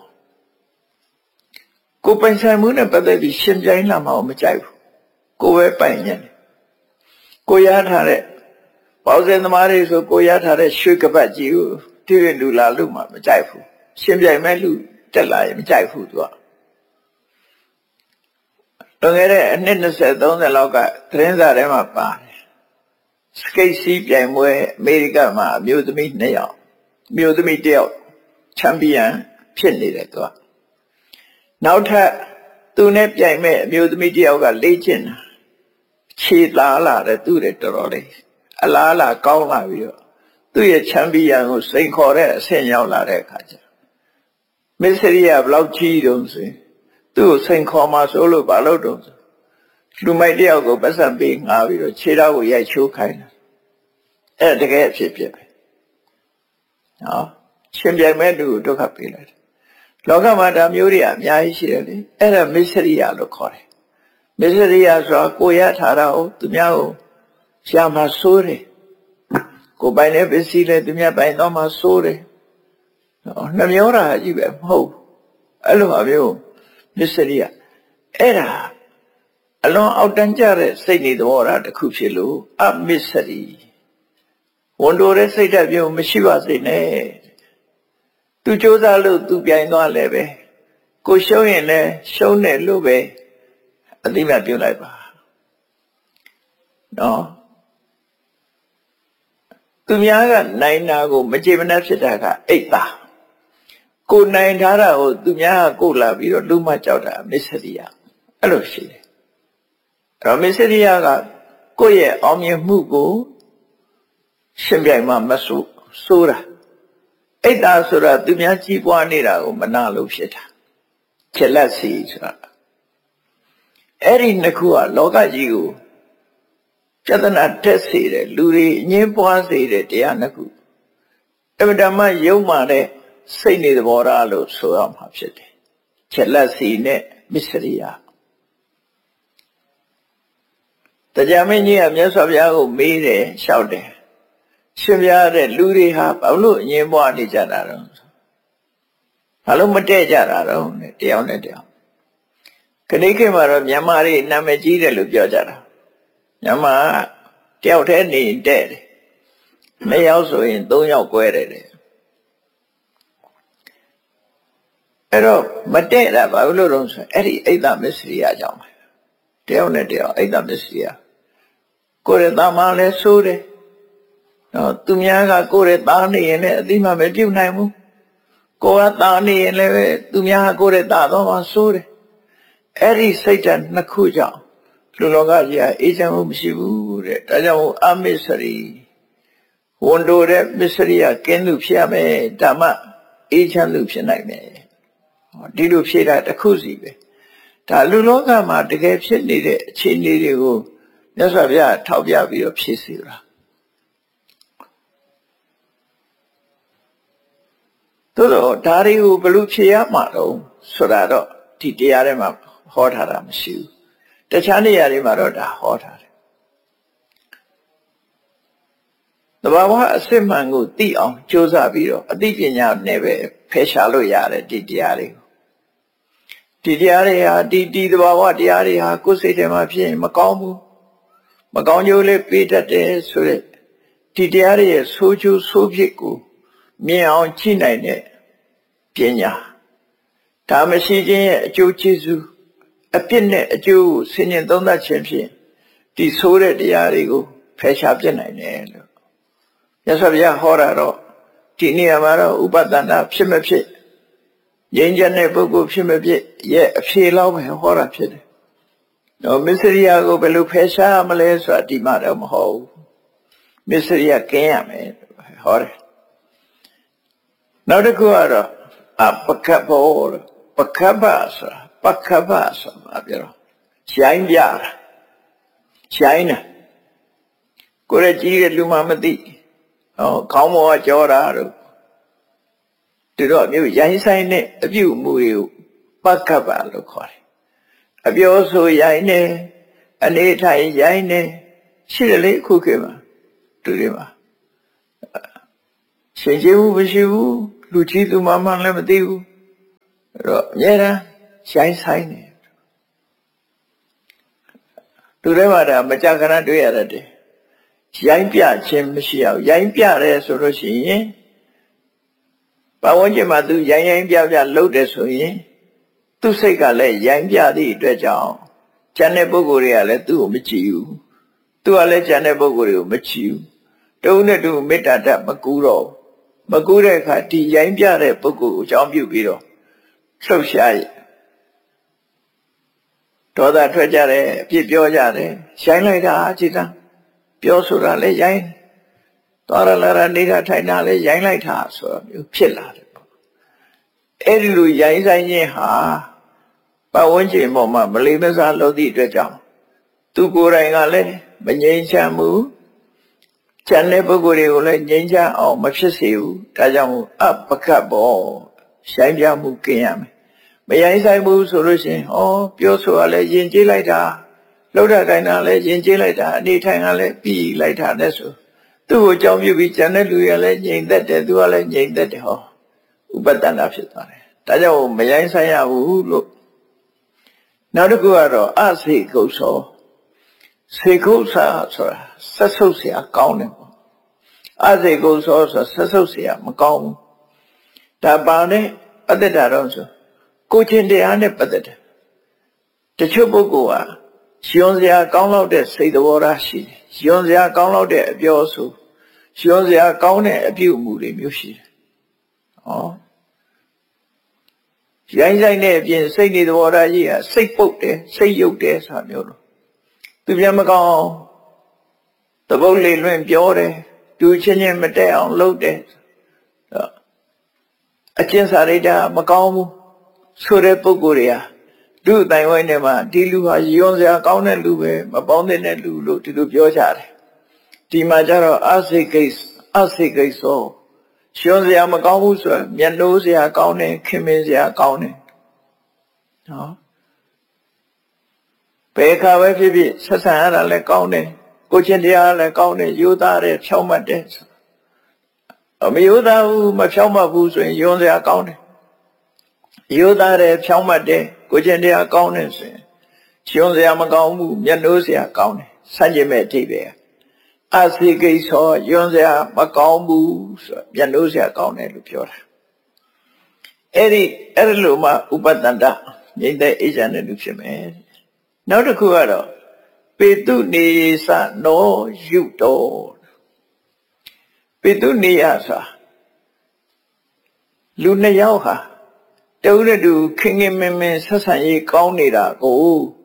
ကိုပိုင်ဆိုင်မှုနဲ့ပတ်သက်ပြီးရှင်ပြိုင်လာမှမကြိုက်ဘူးကိုပဲပိုင်နေကိုရထားတဲ့ပေါင်းစင်သမားတွေဆိုကိုရထားတဲ့ရွှေကပတ်ကြီးကိုတိရလူလာလို့မှမကြိုက်ဘူးရှင်ပြိုင်မဲ့လူတက်လာရင်မကြိုက်ဘူးသူကလွန်ခဲ့တဲ့အနှစ်၂၀ ၃၀လောက်ကသတင်းစာထဲမှာပါတယ်စကိတ်စီးပြိုင်ပွဲအမေရိကမှာအမျိုးသမီးနှစ်ယောက်အမျိုးသမီးတစ်ယောက်ချန်ပီယံဖြစ်နေတယ်သူကနောက်ထပ်သူနဲ့ပြိုင်မဲ့အမျိုးသမီးတစ်ယောက်ကလေ့ကျင့်တာခြေသားလာတယ်သူ့ရဲ့တော်တော်လေးအလားလာကောင်းလာပြီးတော့သူ့ရဲ့ချန်ပီယံကိုစိန်ခေါ်တဲ့အဆင့်ရောက်လာတဲ့အခါကျမစ္စရိယဘလောက်ကြီးတုံးဆိုရင်သူ့ကိုစိန်ခေါ်မှဆိုလို့ဘာလို့တုံးဆိုလူမိုက်တယောက်ကိုပတ်စံပေးငါပြီးတော့ခြေထောက်ကိုရိုက်ချိုးခိုင်းတယ်အဲ့တကယ်အဖြစ်ဖြစ်ပဲနော်ရှင်ပြိုင်မဲ့သူကိုဒုက္ခပေးလိုက်တယ်လောကမှာဒါမျိုးတွေအများကြီးရှိတယ်လေအဲ့ဒါမစ္စရိယလို့ခေါ်တယ်မစ္စရိယဆိုတာကိုရထားတာကိုသူများကိုရှာမှာစိုးတယ်ကိုပိုင်တဲ့ပစ္စည်းလဲသူများပိုင်တော့မှစိုးတယ်နော်နှမျောတာကြီးပဲမဟုတ်အဲ့လိုအမျိုးမစ္စရိယအဲ့ဒါအလွန်အောက်တန်းကျတဲ့စိတ်နေသဘောထားတစ်ခုဖြစ်လို့အမစ္စရိဝန်တိုတဲ့စိတ်ဓာတ်မျိုးမရှိပါစေနဲ့သူစ조사လို့သူပြိုင်သွားလဲပဲကိုရှုံးရင်လည်းရှုံးတယ်လို့ပဲအသိမှပြုလိုက်ပါနော်သူများကနိုင်တာကိုမကြေမနက်ဖြစ်တာကအိတ်သားကိုနိုင်ထားတာကိုသူများကကိုလာပြီးတော့လူမကြောက်တာမစ္စရိယအဲ့လိုရှိတယ်အဲ့တော့မစ္စရိယကကိုယ့်ရဲ့အောင်မြင်မှုကိုရှင်ပြိုင်မှမဆိုးဆိုးတာအိတ်သားဆိုတာသူများကြီးပွားနေတာကိုမနာလို့ဖြစ်တာချက်လက်စီဆိုတာအဲ့ဒီနှစ်ခုကလောကကြီးကိုပြဿနာတက်စေတယ်လူတွေအငြင်းပွားစေတယ်တရားနှစ်ခုအမှန်တမ်းယုံမှတဲ့စိတ်နေသဘောထားလို့ဆိုရမှာဖြစ်တယ်ချက်လက်စီနဲ့မစ္စရိယတရားမင်းကြီးကမြတ်စွာဘုရားကိုမေးတယ်လျှောက်တယ်ရှင်ပြတဲ့လူတွေဟာဘာလို့အငြင်းပွားနေကြတာတော့ဘာလို့မတည့်ကြတာတော့တယောက်နဲ့တယောက်ခဏခေတ်မှာတော့မြန်မာတွေနာမည်ကြီးတယ်လို့ပြောကြတာမြန်မာတယောက်တည်းနေတဲ့တယ်နှစ်ယောက်ဆိုရင်သုံးယောက်꿰တယ်တဲ့အဲ့တော့မတည့်တာဘာလို့လို့ဆိုအဲ့ဒီအိတ်သမစ္စရိယကြောင့်ပဲတယောက်နဲ့တယောက်အိတ်သမစ္စရိယကိုယ်ရဲ့တာမန်လဲဆိုးတယ်နော်သူများကကိုယ်ရဲ့သားနေရင်လည်းအတိမမပြုတ်နိုင်ဘူးကိုယ်ကသားနေရင်လည်းသူများကကိုယ်ရဲ့သားတော့မှဆိုးတယ်အဲ့ဒီစိတ်ဓာတ်နှစ်ခုကြောင့်လူလောကကြီးကအေးချမ်းမှုမရှိဘူးတဲ့ဒါကြောင့်အမစ္စရိဝန်တိုတဲ့မစ္စရိယကင်းသူဖြစ်ရမယ်ဓမ္မအေးချမ်းသူဖြစ်နိုင်မယ်ဒီလိုဖြေတာတစ်ခုစီပဲဒါလူလောကမှာတကယ်ဖြစ်နေတဲ့အခြေအနေတွေကိုမြတ်စွာဘုရားထောက်ပြပြီးတော့ဖြေစီတာသို့တော့ဒါတွေကိုဘယ်လိုဖြေရမှာတော့ဆိုတာတော့ဒီတရားထဲမှာဟောထားတာမရှိဘူးတခြားနေရာတွေမှာတော့ဒါဟောထားတယ်သဘာဝအစစ်မှန်ကိုသိအောင်ကြိုးစားပြီးတော့အသိပညာနဲ့ပဲဖယ်ရှားလို့ရတယ်ဒီတရားတွေကိုဒီတရားတွေဟာဒီဒီသဘာဝတရားတွေဟာကိုယ်စိတ်ထဲမှာဖြစ်ရင်မကောင်းဘူးမကောင်းကျိုးလေးပေးတတ်တယ်ဆိုတဲ့ဒီတရားတွေရဲ့ဆိုးကျိုးဆိုးဖြစ်ကိုမြင်အောင်ကြည့်နိုင်တဲ့ပညာဒါမရှိခြင်းရဲ့အကျိုးကျေးဇူးအပြစ်နဲ့အကျိုးကိုဆင်ញင်သုံးသပ်ခြင်းဖြင့်ဒီဆိုးတဲ့တရားတွေကိုဖယ်ရှားပြနိုင်တယ်လို့မြတ်စွာဘုရားဟောတာတော့ဒီနေရာမှာတော့ဥပဒနာဖြစ်မဖြစ်ငြိမ်းချမ်းတဲ့ပုဂ္ဂိုလ်ဖြစ်မဖြစ်ရဲ့အဖြေလောက်ပဲဟောတာဖြစ်တယ်။တော့မစ္စရိယကိုဘယ်လိုဖယ်ရှားမလဲဆိုတာဒီမှာတော့မဟုတ်ဘူး။မစ္စရိယကင်းရမယ်ဟောတယ်။နောက်တစ်ခုကတော့အပကပ္ပောပကပ္ပဆိုတာပကပ္ပဆိုတာပြောတော့ရှိုင်းပြတာရှိုင်းတာကိုယ်ရဲ့ကြီးတဲ့လူမှမသိဟောခေါင်းပေါ်ကကြောတာတို့ဒီတော့မျိုးရိုင်းဆိုင်တဲ့အပြုအမူတွေကိုပကပ္ပလို့ခေါ်တယ်အပြောဆိုရိုင်းနေအနေထိုင်ရိုင်းနေရှိတယ်လေခုခေတ်မှာသူတွေမှာရှင်ကျေးမှုမရှိဘူးလူကြီးသူမမှလည်းမသိဘူးအဲ့တော့အများအားရိုင်းဆိုင်နေလူတွေမှာဒါမကြခဏတွေ့ရတတ်တယ်ရိုင်းပြခြင်းမရှိအောင်ရိုင်းပြတယ်ဆိုလို့ရှိရင်ဘာဝန်းကျင်မှာသူရိုင်းရိုင်းပြပြလှုပ်တယ်ဆိုရင်သူ့စိတ်ကလည်းရိုင်းပြသည့်အတွက်ကြောင့်ကျန်တဲ့ပုဂ္ဂိုလ်တွေကလည်းသူ့ကိုမကြည့်ဘူးသူကလည်းကျန်တဲ့ပုဂ္ဂိုလ်တွေကိုမကြည့်ဘူးတုံးနဲ့တူမေတ္တာတတ်မကူတော့မကူတဲ့အခါဒီရိုင်းပြတဲ့ပုဂ္ဂိုလ်ကိုအကြောင်းပြုပြီးတော့လှုပ်ရှားရဒေါသထွက်ကြတယ်အပြစ်ပြောကြတယ်ရိုင်းလိုက်တာအจิตံပြောဆိုတာလည်းရိုင်းသွားရလာရနေတာထိုင်တာလည်းရိုင်းလိုက်တာဆိုတာမျိုးဖြစ်လာတယ်ပေါ့အဲ့ဒီလိုရိုင်းဆိုင်ခြင်းဟာပတ်ဝန်းကျင်ပေါ်မှာမလေးမစားလုပ်သည့်အတွက်ကြောင့်သူကိုယ်တိုင်ကလည်းမငြိမ်းချမ်းဘူးကျန်တဲ့ပုဂ္ဂိုလ်တွေကိုလည်းငြိမ်းချမ်းအောင်မဖြစ်စေဘူးဒါကြောင့်အပကတ်ပေါ်ရိုင်းပြမှုကင်းရမယ်မရိုင်းဆိုင်ဘူးဆိုလို့ရှိရင်ဟောပြောဆိုရလဲယဉ်ကျေးလိုက်တာလှုပ်တာကိုင်းတာလဲယဉ်ကျေးလိုက်တာအနေထိုင်ကလည်းပြီးလိုက်တာနဲ့ဆိုသူ့ကိုကြောင်းပြုပြီးကျန်တဲ့လူရလည်းငြိမ်သက်တယ်သူကလည်းငြိမ်သက်တယ်ဟောဥပဒနာဖြစ်သွားတယ်ဒါကြောင့်မရိုင်းဆိုင်ရဘူးလို့နောက်တစ်ခုကတော့အစေကုတ်သောစေကုတ်စာဆိုတာဆက်ဆုပ်เสียကောင်းတယ်ပေါ့အစေကုတ်သောဆိုဆက်ဆုပ်เสียမကောင်းဘူးဒါပါနဲ့ပတ္တတာတော့ဆိုကိုချင်းတရားနဲ့ပတ်သက်တယ်တချို့ပုဂ္ဂိုလ်ဟာရှင်စရာကောင်းလောက်တဲ့စိတ်သဘောထားရှိတယ်ရှင်စရာကောင်းလောက်တဲ့အပြောဆိုရှင်စရာကောင်းတဲ့အပြုအမူတွေမျိုးရှိတယ်ဟောရိုင်းဆိုင်တဲ့အပြင်စိတ်နေသဘောထားကြီးဟာစိတ်ပုတ်တယ်စိတ်ယုတ်တယ်ဆိုတာမျိုးလို့သူပြန်မကောင်းသဘုတ်လေးလွင့်ပြောတယ်သူချင်းချင်းမတက်အောင်လုပ်တယ်အကျဉ်းစာရိတ္တမကောင်းဘူးဆိုတဲ့ပုဂ္ဂိုလ်တွေဟာလူအတိုင်းဝိုင်းထဲမှာဒီလူဟာယွန်းစရာကောင်းတဲ့လူပဲမပေါင်းတဲ့လူလို့ဒီလိုပြောကြတယ်ဒီမှာကျတော့အစိတ်ကိစ္စအစိတ်ကိစ္စယွန်းစရာမကောင်းဘူးဆိုရင်မျက်နှိုးစရာကောင်းတယ်ခင်မင်းစရာကောင်းတယ်နော်ဘယ်ခါပဲဖြစ်ဖြစ်ဆက်ဆံရတာလည်းကောင်းတယ်ကိုချင်းတရားလည်းကောင်းတယ်ယူသားတယ်ဖြောင့်မတ်တယ်အမယူသားဘူးမဖြောင့်မတ်ဘူးဆိုရင်ယွန်းစရာကောင်းတယ်ယူသားတယ်ဖြောင့်မတ်တယ်ကိုချင်းတရားကောင်းတယ်ဆိုရင်ယွန်းစရာမကောင်းဘူးမျက်နှိုးစရာကောင်းတယ်ဆန့်ကျင်မဲ့အဓိပ္ပာယ်အစိကိစ္စယွန်းစရာမကောင်းဘူးဆိုမျက်နှိုးစရာကောင်းတယ်လို့ပြောတာအဲ့ဒီအဲ့ဒီလိုမှဥပတန္တငြိမ့်တဲ့အေဂျင့်တဲ့လူဖြစ်မယ်နောက်တစ်ခုကတော့ပေတုနေသနောယုတောပေတုနေယဆိုလူနှစ်ယောက်ဟာတဦးနဲ့တူခင်ခင်မင်မင်ဆက်ဆံရေးကောင်းနေတာကို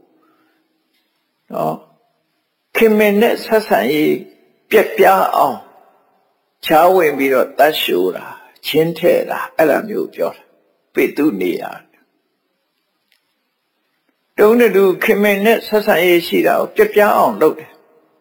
နော်ခင်မင်နဲ့ဆက်ဆံရေးပြက်ပြားအောင်ချားဝင်ပြီးတော့တတ်ရှိုးတာချင်းထဲ့တာအဲ့လိုမျိုးပြောတာပေတုနေယတုံးတူခင်မင်နဲ့ဆက်ဆံရေးရှိတာကိုပြပြအောင်လုပ်တယ်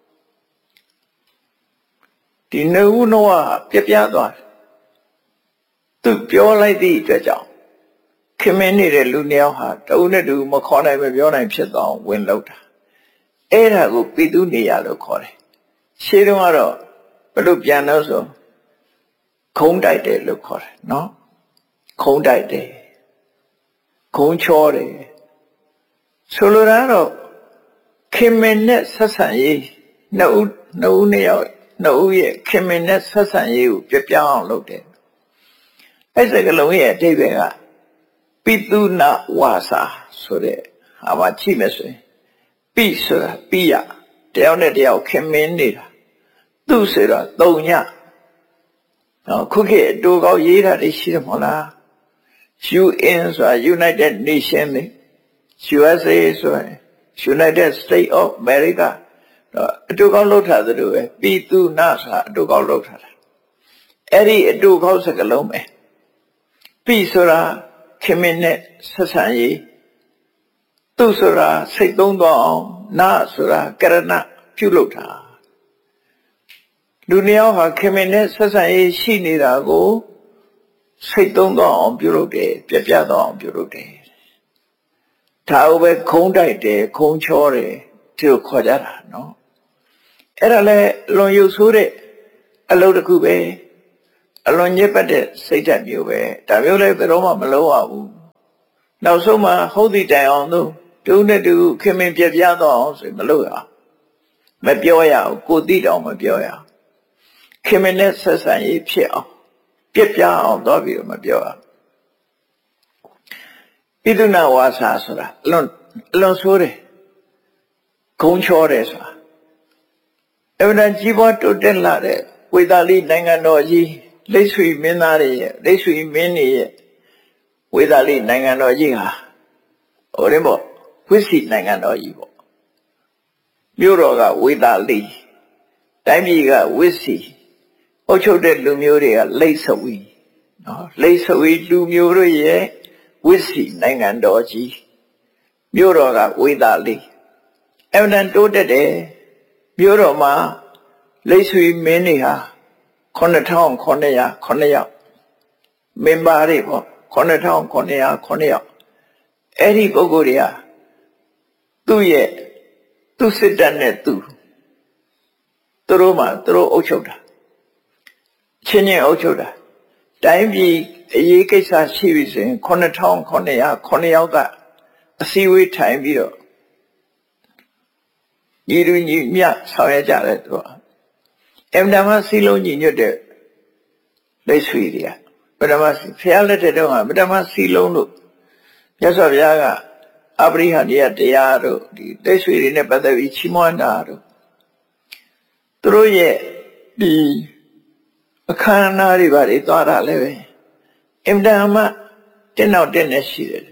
ဒီနှုတ်နှောကပြပြသွားတယ်သူပြောလိုက်သည့်အတွက်ကြောင့်ခင်မင်နေတဲ့လူနှစ်ယောက်ဟာတုံးနဲ့တူမခေါ်နိုင်မပြောနိုင်ဖြစ်သွားအောင်ဝင်လုပ်တာအဲ့ဒါကိုပိတုနေရလို့ခေါ်တယ်ရှင်းတော့ကတော့ဘယ်လိုပြန်လို့ဆိုခုံးတိုက်တယ်လို့ခေါ်တယ်နော်ခုံးတိုက်တယ်ခုံးချောတယ်ဆိုလိုတာတော့ခင်မင်နဲ့ဆက်ဆံရေးနှစ်ဦးနှစ်ဦးနှစ်ယောက်နှစ်ဦးရဲ့ခင်မင်နဲ့ဆက်ဆံရေးကိုပြပြောင်းအောင်လုပ်တယ်အဲ့စကလုံးရဲ့အဓိပ္ပာယ်ကပိတုနဝါစာဆိုတဲ့ဟာမှာကြည့်မယ်ဆိုရင်ပိဆိုတာပိယတယောက်နဲ့တယောက်ခင်မင်နေတာသူဆိုတာသုံးညနော်ခုခေတ်အတူကောက်ရေးတာတွေရှိတယ်မဟုတ်လား ယူ အင် ဆိုတာ United Nations လေယူ အက်စ် အေ ဆိုရင် United States of America တော့အတူကောက်လောက်ထားသလိုပဲပိတုနဆိုတာအတူကောက်လောက်ထားတာအဲ့ဒီအတူကောက်စကားလုံးပဲပိဆိုတာခင်မင်နဲ့ဆက်ဆံရေးသူဆိုတာစိတ်သုံးသွားအောင်နာဆိုတာကရဏပြုလုပ်တာလူနှစ်ယောက်ဟာခင်မင်နဲ့ဆက်ဆံရေးရှိနေတာကိုစိတ်သုံးသွားအောင်ပြုလုပ်တယ်ပြပြသွားအောင်ပြုလုပ်တယ်ဒါကိုပဲခုံးတိုက်တယ်ခုံးချောတယ်ဒီလိုခေါ်ကြတာနော်အဲ့ဒါလဲလွန်ရုပ်ဆိုးတဲ့အလုံးတစ်ခုပဲအလွန်ညစ်ပတ်တဲ့စိတ်ဓာတ်မျိုးပဲဒါမျိုးလည်းဘယ်တော့မှမလုပ်ရဘူးနောက်ဆုံးမှဟုတ်သည့်တိုင်အောင်လို့တူနဲ့တူခင်မင်ပြပြတော့အောင်ဆိုမလုပ်ရမပြောရဘူးကိုသိတောင်မပြောရခင်မင်နဲ့ဆက်ဆံရေးဖြစ်အောင်ပြပြအောင်တော့ပြီးတော့မပြောရပိသုနာဝါစာဆိုတာအလွန်အလွန်ဆိုးတယ်ဂုံချောတယ်ဆိုတာအမှန်တန်ကြီးပွားတိုးတက်လာတဲ့ဝေသာလိနိုင်ငံတော်ကြီးလိတ်ဆွေမင်းသားတွေရဲ့လိတ်ဆွေမင်းတွေရဲ့ဝေသာလိနိုင်ငံတော်ကြီးဟာဟိုရင်ပေါ့ဝိစီနိုင်ငံတော်ကြီးပေါ့မြို့တော်ကဝေသာလိတိုင်းပြည်ကဝိစီအုပ်ချုပ်တဲ့လူမျိုးတွေကလိတ်ဆွေနော်လိတ်ဆွေလူမျိုးတို့ရဲ့ဝိစီနိုင်ငံတော်ကြီးမြို့တော်ကဝေသာလိအမှန်တန်တိုးတက်တယ်မြို့တော်မှာလိတ်ဆွေမင်းတွေဟာခုနှစ်ထောင်ခုနှစ်ရာခုနှစ်ယောက်မင်းပါတွေပေါ့ခုနှစ်ထောင်ခုနှစ်ရာခုနှစ်ယောက်အဲ့ဒီပုဂ္ဂိုလ်တွေကသူ့ရဲ့သူ့စစ်တပ်နဲ့သူသူတို့မှသူတို့အုပ်ချုပ်တာချင်းချင်းအုပ်ချုပ်တာတိုင်းပြည်အရေးကိစ္စရှိပြီဆိုရင်ခုနှစ်ထောင်ခုနှစ်ရာခုနှစ်ယောက်ကအစည်းအဝေးထိုင်ပြီးတော့ညီလူညီမြဆောင်ရကြတယ်သူကအမှန်တမ်းစီလုံးညီညွတ်တဲ့လိတ်ဆွေတွေကပထမဖျားလက်တဲ့တော့ကပထမစီလုံးလို့မြတ်စွာဘုရားကအပရိဟဏိယတရားတို့ဒီလိတ်ဆွေတွေနဲ့ပတ်သက်ပြီးချီးမွမ်းတာတို့သူတို့ရဲ့ဒီအခမ်းအနားတွေဘာတွေသွားတာလည်းပဲအမှန်တမ်းတက်နောက်တက်နေရှိတယ်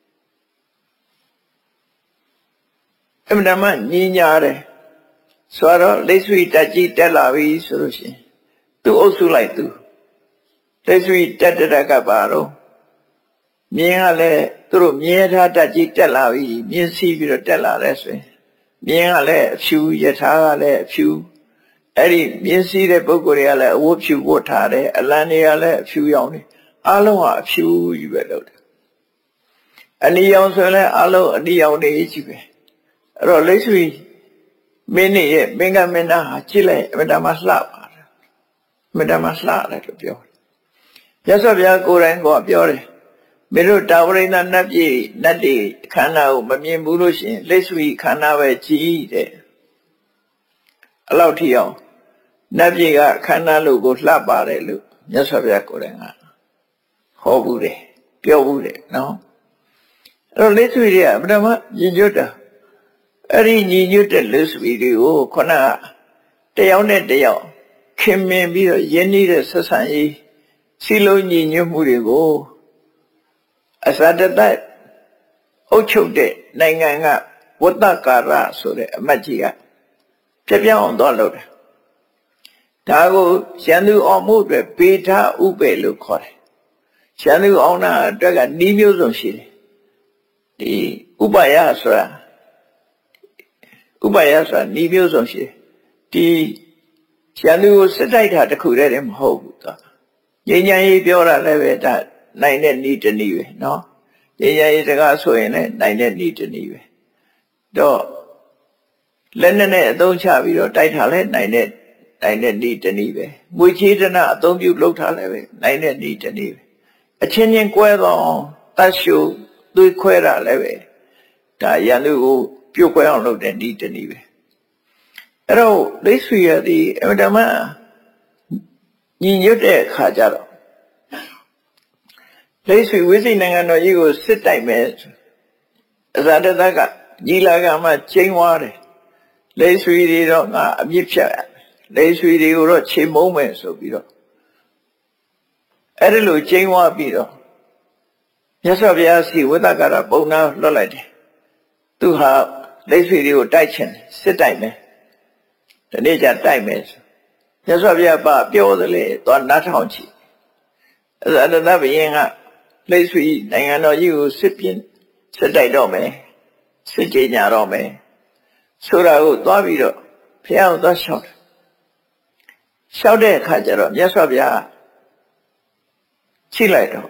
အမှန်တမ်းညီညာတယ်ဆိုတော့လိတ်ဆွေတက်ကြီးတက်လာပြီဆိုလို့ရှိရင်သူ့အုပ်စုလိုက်သူလိတ်ဆွေတက်တက်ကပါတော့မြင်းကလည်းသူတို့မြင်းထားတက်ကြီးတက်လာပြီမြင်းစီးပြီးတော့တက်လာတယ်ဆိုရင်မြင်းကလည်းအဖြူယထာကလည်းအဖြူအဲ့ဒီမြင်းစီးတဲ့ပုဂ္ဂိုလ်တွေကလည်းအဝတ်ဖြူဝတ်ထားတယ်အလံတွေကလည်းအဖြူရောင်နေအားလုံးဟာအဖြူကြီးပဲလို့တယ်အနီရောင်ဆိုရင်လည်းအားလုံးအနီရောင်တွေကြီးပဲအဲ့တော့လိတ်ဆွေမင်းရဲ့မင်းကမင်းသားဟာကြည့်လိုက်အမတမလှပါတယ်အမတမလှတယ်လို့ပြောတယ်ရသော်ဗျာကိုယ်တိုင်ကပြောတယ်မင်းတို့တာဝရိန္ဒနတ်ပြည်နတ်တွေခန္ဓာကိုမမြင်ဘူးလို့ရှိရင်လိတ်ဆွေခန္ဓာပဲကြည့်တယ်အလောက်ထိအောင်နတ်ပြည်ကခန္ဓာလို့ကိုလှပါတယ်လို့မြတ်စွာဘုရားကိုယ်တိုင်ကဟောဘူးတယ်ပြောဘူးတယ်နော်အဲ့တော့လိတ်ဆွေတွေကပထမညီညွတ်တာအဲ့ဒီညီညွတ်တဲ့လိတ်ဆွေတွေကိုခုနကတယောက်နဲ့တယောက်ခင်မင်ပြီးတော့ယဉ်နေတဲ့ဆက်ဆံရေးစီလုံးညီညွတ်မှုတွေကိုအစတတအုပ်ချုပ်တဲ့နိုင်ငံကဝတ္တကာရဆိုတဲ့အမတ်ကြီးကပြပြအောင်တော့လုပ်တယ်ဒါကိုရန်သူအောင်မှုအတွက်ပေထဥပေလို့ခေါ်တယ်ရန်သူအောင်တာအတွက်ကနီးမျိုးစုံရှိတယ်ဒီဥပယဆိုတာဥပယဆိုတာနီးမျိုးစုံရှိတယ်ဒီရန်သူကိုစစ်တိုက်တာတခုတည်းမဟုတ်ဘူးသူငြိမ်းချမ်းရေးပြောတာလည်းပဲဒါနိုင်တဲ့နီးတနည်းပဲနော်ငြိမ်းချမ်းရေးစကားဆိုရင်လည်းနိုင်တဲ့နီးတနည်းပဲတော့လက်နဲ့နဲ့အသုံးချပြီးတော့တိုက်ထားလဲနိုင်တဲ့နိုင်တဲ့နီးတနည်းပဲငွေချေးတနာအသုံးပြုလုပ်ထားလဲပဲနိုင်တဲ့နီးတနည်းပဲအချင်းချင်းကွဲတော့တတ်ရှုသွေးခွဲတာလည်းပဲဒါရန်သူကိုပြုတ်ခွဲအောင်လုပ်တဲ့နီးတနည်းပဲအဲ့တော့လိတ်ဆွေရသည်အမှန်တမ်းညီညွတ်တဲ့အခါကျတော့လိတ်ဆွေဝိသိနိုင်ငံတော်ကြီးကိုစစ်တိုက်မယ်အဇာတတကညီလာခံမှာကျင်းသွားတယ်လိတ်ဆွေတွေတော့ငါအမြင့်ဖြတ်လိတ်ဆွေတွေကိုတော့ချိန်မုံမယ်ဆိုပြီးတော့အဲ့ဒီလိုကျင်းသွားပြီးတော့မြတ်စွာဘုရားစီဝိသကရပုံနာလွတ်လိုက်တယ်သူဟာလိတ်ဆွေတွေကိုတိုက်ချင်တယ်စစ်တိုက်မယ်ဒီနေ့ကျတိုက်မယ်ဆိုမြတ်စွာဘုရားပါပြောသလေသွားနားထောင်ကြည့်အဇာတတဘုရင်ကလိတ်ဆွေနိုင်ငံတော်ကြီးကိုစစ်ပြင်းစစ်တိုက်တော့မယ်စစ်ကြေညာတော့မယ်ဆိုတာကိုသွားပြီးတော့ဘုရားကိုသွားလျှောက်တယ်လျှောက်တဲ့အခါကျတော့မြတ်စွာဘုရားချိလိုက်တော့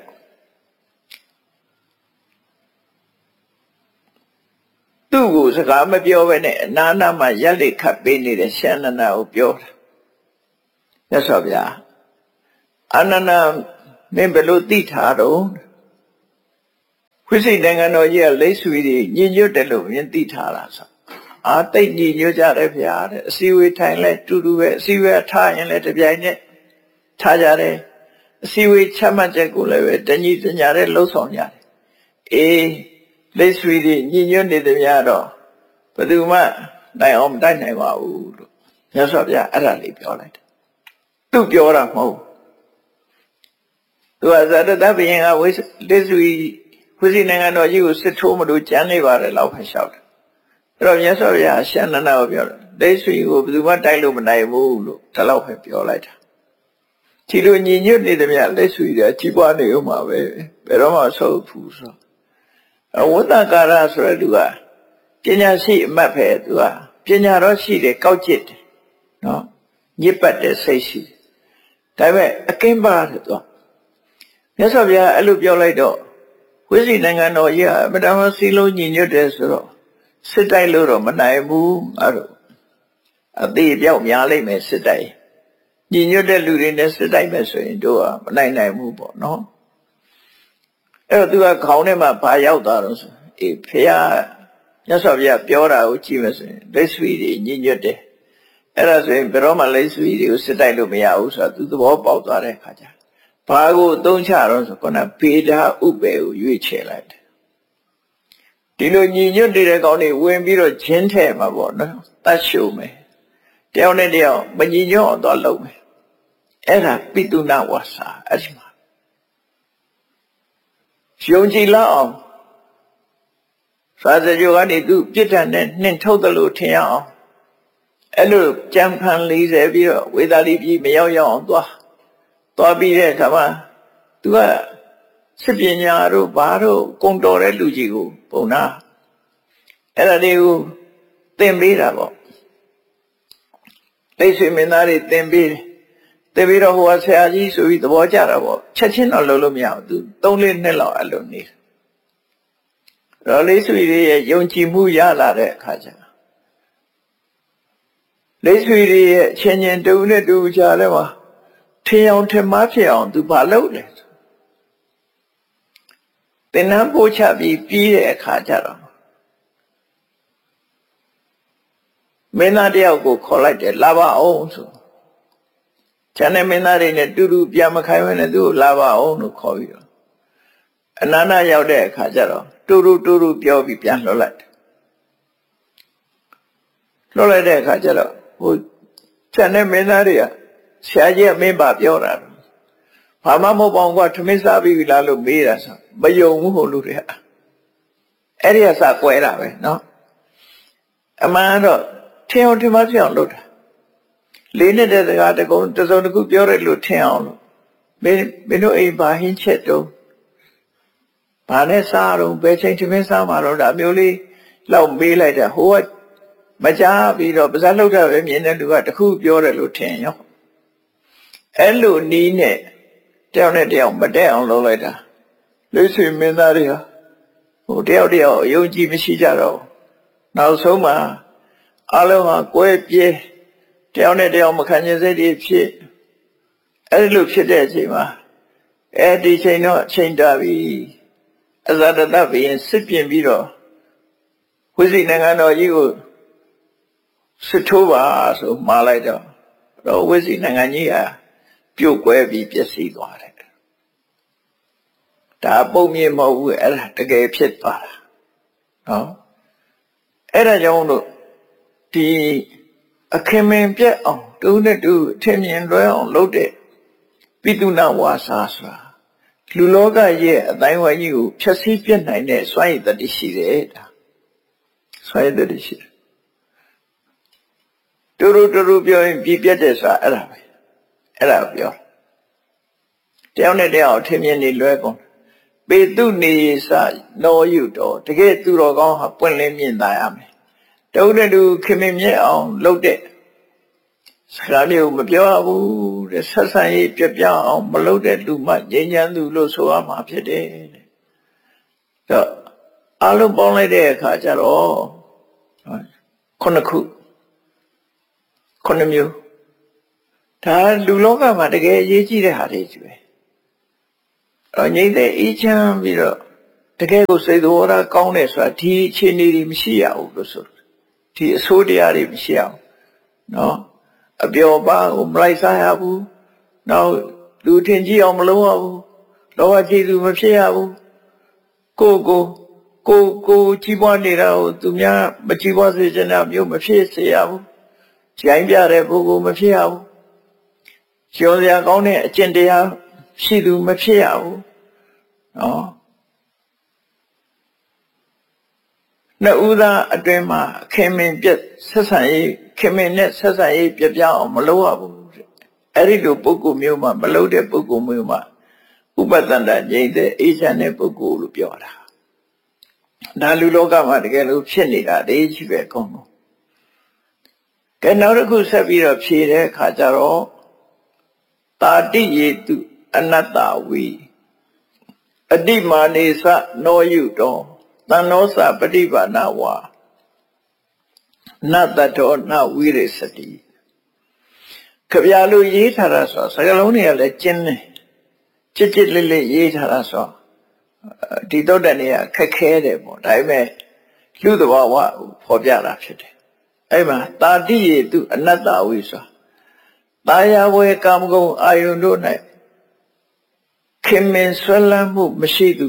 သူ့ကိုစကားမပြောဘဲနဲ့အနာနာမှာရက်လက်ခတ်ပေးနေတဲ့ရှန္ဒနာကိုပြောတာမြမြတ်စွာဘုရားအာနန္ဒမင်းဘယ်လိုသိထားတော့ဝိစိတ်နိုင်ငံတော်ကြီးကလိပ်ဆွေတွေညင်ညွတ်တယ်လို့မြင်သိထားတာဆိုအာတိတ်ညင်ညွတ်ကြတယ်ဗျာတဲ့အစည်းအဝေးထိုင်လဲတူတူပဲအစည်းအဝေးထားရင်လည်းတပြိုင်နက်ထားကြတယ်အစည်းအဝေးချမှတ်ချက်ကိုလည်းပဲတညီတညာတဲ့လှုပ်ဆောင်ကြတယ်အေးလိပ်ဆွေတွေညင်ညွတ်နေတယ်များတော့ဘယ်သူမှနိုင်အောင်မတိုက်နိုင်ပါဘူးလို့မြတ်စွာဘုရားအဲ့ဒါလေးပြောလိုက်တယ်သူပြောတာမဟုတ်သူကဇာတတဘုရင်ကဝိလိပ်ဆွေဝိစိတ်နိုင်ငံတော်ကြီးကိုစစ်ထိုးမလို့ကြမ်းနေပါတယ်လောက်ဖန်လျှောက်တယ်အဲ့တော့မြတ်စွာဘုရားရှန္ဒနာကိုပြောတယ်လိပ်ဆွေကိုဘယ်သူမှတိုက်လို့မနိုင်ဘူးလို့ဒါလောက်ပဲပြောလိုက်တာဒီလိုညီညွတ်နေတယ်မြတ်လိပ်ဆွေတွေကြီးပွားနေဦးမှာပဲဘယ်တော့မှဆုတ်ဘူးဆိုဝတ္တကာရဆိုတဲ့သူကပညာရှိအမတ်ပဲသူကပညာတော့ရှိတယ်ကောက်ကျစ်တယ်နော်ညစ်ပတ်တဲ့စိတ်ရှိတယ်ဒါပေမဲ့အကင်းပါတယ်သူကမြတ်စွာဘုရားအဲ့လိုပြောလိုက်တော့ဝိစိတ်နိုင်ငံတော်ကြီးအမတမစီလုံးညီညွတ်တယ်ဆိုတော့စစ်တိုက်လို့တော့မနိုင်ဘူးအဲ့လိုအသေးအပြောက်များလိမ့်မယ်စစ်တိုက်ညီညွတ်တဲ့လူတွေနဲ့စစ်တိုက်မယ်ဆိုရင်တို့ကမနိုင်နိုင်ဘူးပေါ့နော်အဲ့တော့သူကခေါင်းထဲမှာဘာရောက်သွားတော့ဆိုအေးဖရာမြတ်စွာဘုရားပြောတာကိုကြည့်မယ်ဆိုရင်လိပ်ဆွေတွေညီညွတ်တယ်အဲ့ဒါဆိုရင်ဘယ်တော့မှလိပ်ဆွေတွေကိုစစ်တိုက်လို့မရဘူးဆိုတာသူသဘောပေါက်သွားတဲ့အခါကျဘာကိုအသုံးချတော့ဆိုခုနဗေဒဥပ္ပေကိုရွေးချယ်လိုက်တယ်ဒီလိုညီညွတ်နေတဲ့ကောင်းတွေဝင်ပြီးတော့ဂျင်းထဲမှာပေါ့နော်တတ်ရှုံမယ်တယောက်နဲ့တယောက်မညီညွတ်အောင်တော့လုပ်မယ်အဲ့ဒါပိတုနာဝါစာအဲ့ဒီမှာယုံကြည်လောက်အောင်သာသကြိုကနေသူပြစ်ဒဏ်နဲ့နှင်ထုတ်တယ်လို့ထင်ရအောင်အဲ့လိုကြံဖန်လေးစေပြီးတော့ဝေသာလိပြည်မရောက်ရောက်အောင်သွားသွားပြီးတဲ့အခါမှာသူကစစ်ပညာတို့ဘာတို့ကုံတော်တဲ့လူကြီးကိုပုံနာအဲ့ဒါတွေကိုသင်ပေးတာပေါ့လိပ်ဆွေမင်းသားတွေသင်ပေးတယ်သင်ပြီးတော့ဟိုကဆရာကြီးဆိုပြီးသဘောကျတာပေါ့ချက်ချင်းတော့လုံးလို့မရဘူးသူသုံးလေးနှစ်လောက်အဲ့လိုနေတော့လိပ်ဆွေတွေရဲ့ယုံကြည်မှုရလာတဲ့အခါကျလိပ်ဆွေတွေရဲ့အချင်းချင်းတူနဲ့တူကြတယ်မှာထင်အောင်ထင်မှားဖြစ်အောင်သူဘာလုပ်လဲသင်္นานပို့ချပြီးပြီးတဲ့အခါကျတော့မင်းသားတယောက်ကိုခေါ်လိုက်တယ်လာပါအောင်ဆိုကျန်တဲ့မင်းသားတွေနဲ့တူတူပြန်မခိုင်းဘဲနဲ့သူ့ကိုလာပါအောင်လို့ခေါ်ပြီးတော့အနန္တရောက်တဲ့အခါကျတော့တူတူတူတူပြောပြီးပြန်လွှတ်လိုက်တယ်လွှတ်လိုက်တဲ့အခါကျတော့ဟိုကျန်တဲ့မင်းသားတွေကဆရာကြီးကမင်းပါပြောတာဘာမှမဟုတ်ပါဘူးကွာထမင်းစားပြီးလားလို့မေးတာဆိုမယုံဘူးဟိုလူတွေကအဲ့ဒီကစကွဲတာပဲနော်အမှန်တော့ထင်အောင်ထင်မှဖြစ်အောင်လုပ်တာလေးနဲ့တဲ့စကားတကုံတစုံတစ်ခုပြောရလို့ထင်အောင်လို့မင်းမင်းတို့အိမ်ဘာဟင်းချက်တုံးဘာနဲ့စားတော့ဘယ်ချိန်ထမင်းစားမှာတော့ဒါမျိုးလေးလောက်မေးလိုက်တာဟိုကမကြားပြီးတော့ပါးစပ်လှုပ်တာပဲမြင်တဲ့လူကတခုပြောတယ်လို့ထင်ရောအဲ့လိုနီးနဲ့တယောက်နဲ့တယောက်မတက်အောင်လုပ်လိုက်တာလိပ်ဆွေမင်းသားတွေဟာဟိုတယောက်တယောက်အယုံကြည်မရှိကြတော့နောက်ဆုံးမှာအလုံးဟာကွဲပြဲတယောက်နဲ့တယောက်မခံချင်စိတ်တွေဖြစ်အဲ့လိုဖြစ်တဲ့အချိန်မှာအဲ့ဒီချိန်တော့အချိန်တာပြီအဇာတတဘုရင်စစ်ပြင်ပြီးတော့ဝိစိတ်နိုင်ငံတော်ကြီးကိုစစ်ထိုးပါဆိုမှာလိုက်တော့တော့ဝိစိတ်နိုင်ငံကြီးဟာပြုတ်ကွဲပြီးပျက်စီးသွားတယ်ဒါပုံမြင်မဟုတ်ဘူးအဲ့ဒါတကယ်ဖြစ်သွားတာနော်အဲ့ဒါကြောင့်လို့ဒီအခင်းမင်ပြက်အောင်တူနဲ့တူအထင်မြင်လွဲအောင်လုပ်တဲ့ပိတုနာဝါစာဆိုတာလူလောကရဲ့အတိုင်းဝိုင်းကြီးကိုဖျက်ဆီးပြစ်နိုင်တဲ့စွမ်းရည်တတိရှိတယ်ဒါစွမ်းရည်တတိရှိတယ်တူတူတူတူပြောရင်ပြပြတ်တယ်ဆိုတာအဲ့ဒါပဲအဲ့ဒါပြောတယောက်နဲ့တယောက်ထင်မြင်နေလွဲကုန်ပေတုနေစနောယူတော်တကယ်သူတော်ကောင်းဟာပွင့်လင်းမြင်သာရမယ်တုံးနဲ့တူခင်မင်မြဲအောင်လုပ်တဲ့စကားမျိုးမပြောဘူးတဲ့ဆက်ဆံရေးပြပြအောင်မလုပ်တဲ့လူမှငြိမ်းချမ်းသူလို့ဆိုရမှာဖြစ်တယ်တဲ့တော့အလုံးပေါင်းလိုက်တဲ့အခါကျတော့ခုနှစ်ခုခုနှစ်မျိုးဒါလူလောကမှာတကယ်အရေးကြီးတဲ့ဟာတွေကြီးပဲအော်ငြိမ့်တဲ့အေးချမ်းပြီးတော့တကယ်ကိုစိတ်သဘောထားကောင်းတယ်ဆိုတာဒီအခြေအနေတွေမရှိရဘူးလို့ဆိုဒီအဆိုးတရားတွေမရှိအောင်နော်အပျော်ပါကိုမလိုက်စားရဘူးနောက်လူထင်ကြီးအောင်မလုပ်ရဘူးလောဘကြီးသူမဖြစ်ရဘူးကိုကိုကိုကိုကြီးပွားနေတာကိုသူများမကြီးပွားစေချင်တာမျိုးမဖြစ်စေရဘူးရိုင်းပြတဲ့ပုဂ္ဂိုလ်မဖြစ်ရဘူးကျော်စရာကောင်းတဲ့အကျင့်တရားရှိသူမဖြစ်ရဘူးနော်နှစ်ဦးသားအတွင်းမှာခင်မင်ပြက်ဆက်ဆံရေးခင်မင်နဲ့ဆက်ဆံရေးပြပြအောင်မလုပ်ရဘူးအဲ့ဒီလိုပုဂ္ဂိုလ်မျိုးမှာမလုပ်တဲ့ပုဂ္ဂိုလ်မျိုးမှာဥပတန္တငြိမ့်တဲ့အေးချမ်းတဲ့ပုဂ္ဂိုလ်လို့ပြောတာဒါလူလောကမှာတကယ်လို့ဖြစ်နေတာတည်းကြီးပဲကောင်းတော့ကဲနောက်တစ်ခုဆက်ပြီးတော့ဖြေတဲ့အခါကျတော့တာတိယေတုအနတ္တဝိအတိမာနေသနောယုတောသံနောသပฏิပါဏဝါနတ္တတောနဝိရိစတိခဗျာလို့ရေးထားတာဆိုစကားလုံးတွေကလည်းကျင်းတယ်ကြစ်ကြစ်လေးလေးရေးထားတာဆိုဒီတော့တဲ့နေရာခက်ခဲတယ်ပေါ့ဒါပေမဲ့လူသဘာဝဖော်ပြတာဖြစ်တယ်အဲ့မှာတာတိယေတုအနတ္တဝိဆိုတာယာဝေကာမဂုဏ်အာယုန်တို့၌ခင်မင်ဆွဲလန်းမှုမရှိသူ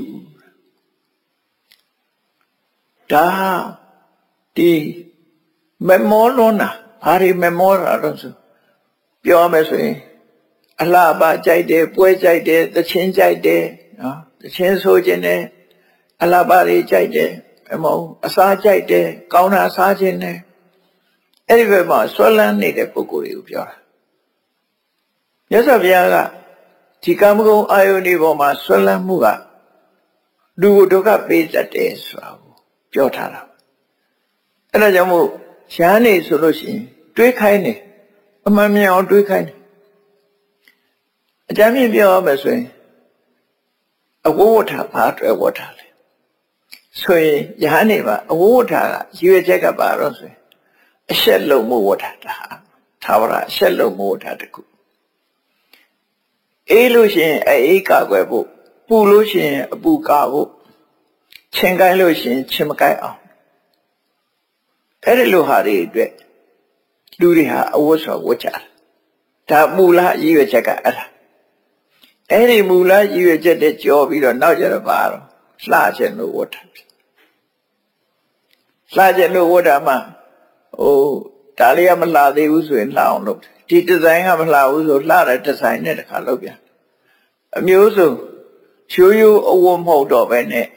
ဒါဒီမမောလွန်းတာဘာတွေမမောတာတော့ဆိုပြောမယ်ဆိုရင်အလှပကြိုက်တယ်ပွဲကြိုက်တယ်သချင်းကြိုက်တယ်နော်သချင်းဆိုခြင်းနဲ့အလှပတွေကြိုက်တယ်မဟုတ်အစားကြိုက်တယ်ကောင်းတာစားခြင်းနဲ့အဲ့ဒီဘက်မှာဆွဲလန်းနေတဲ့ပုဂ္ဂိုလ်တွေကိုပြောတာမြတ်စွာဘုရားကဒီကာမဂုဏ်အာယုန်ဒီပေါ်မှာဆွဲလန်းမှုကလူကိုဒုက္ခပေးတတ်တယ်ဆိုတာကိုပြောထားတာအဲ့ဒါကြောင့်မို့ရဟန်းနေဆိုလို့ရှိရင်တွေးခိုင်းတယ်အမှန်မြင်အောင်တွေးခိုင်းတယ်အကြမ်းမြင်ပြောရမယ်ဆိုရင်အဝိဝဋ္ဌဘာအတွက်ဝဋ္ဌလဲဆိုရင်ယဟန်နေပါအဝိဝဋ္ဌကရည်ရွယ်ချက်ကပါတော့ဆိုရင်အရှက်လုံးမှုဝဋ္ဌတာသာဝရအရှက်လုံးမှုဝဋ္ဌတခုအေးလို့ရှိရင်အေးကာကွယ်ဖို့ပူလို့ရှိရင်အပူကာဖို့ချင်ကိုင်းလို့ရှိရင်ချင်မကိုင်းအောင်အဲ့ဒီလိုဟာတွေအတွက်လူတွေဟာအဝတ်ဆိုဝတ်ကြတယ်ဒါမူလရည်ရွယ်ချက်ကအဲ့ဒါအဲ့ဒီမူလရည်ရွယ်ချက်တဲ့ကြောပြီးတော့နောက်ကျတော့ပါတော့လှခြင်းလို့ဝတ်တာလှခြင်းလို့ဝတ်တာမှဟိုဒါလေးကမလှသေးဘူးဆိုရင်လှအောင်လုပ်တယ်ဒီဒီဇိုင်းကမလှဘူးဆိုလှတဲ့ဒီဇိုင်းနဲ့တခါလုပ်ပြန်အမျိုးစုံရိုးရိုးအဝတ်မဟုတ်တော့ပဲနဲ့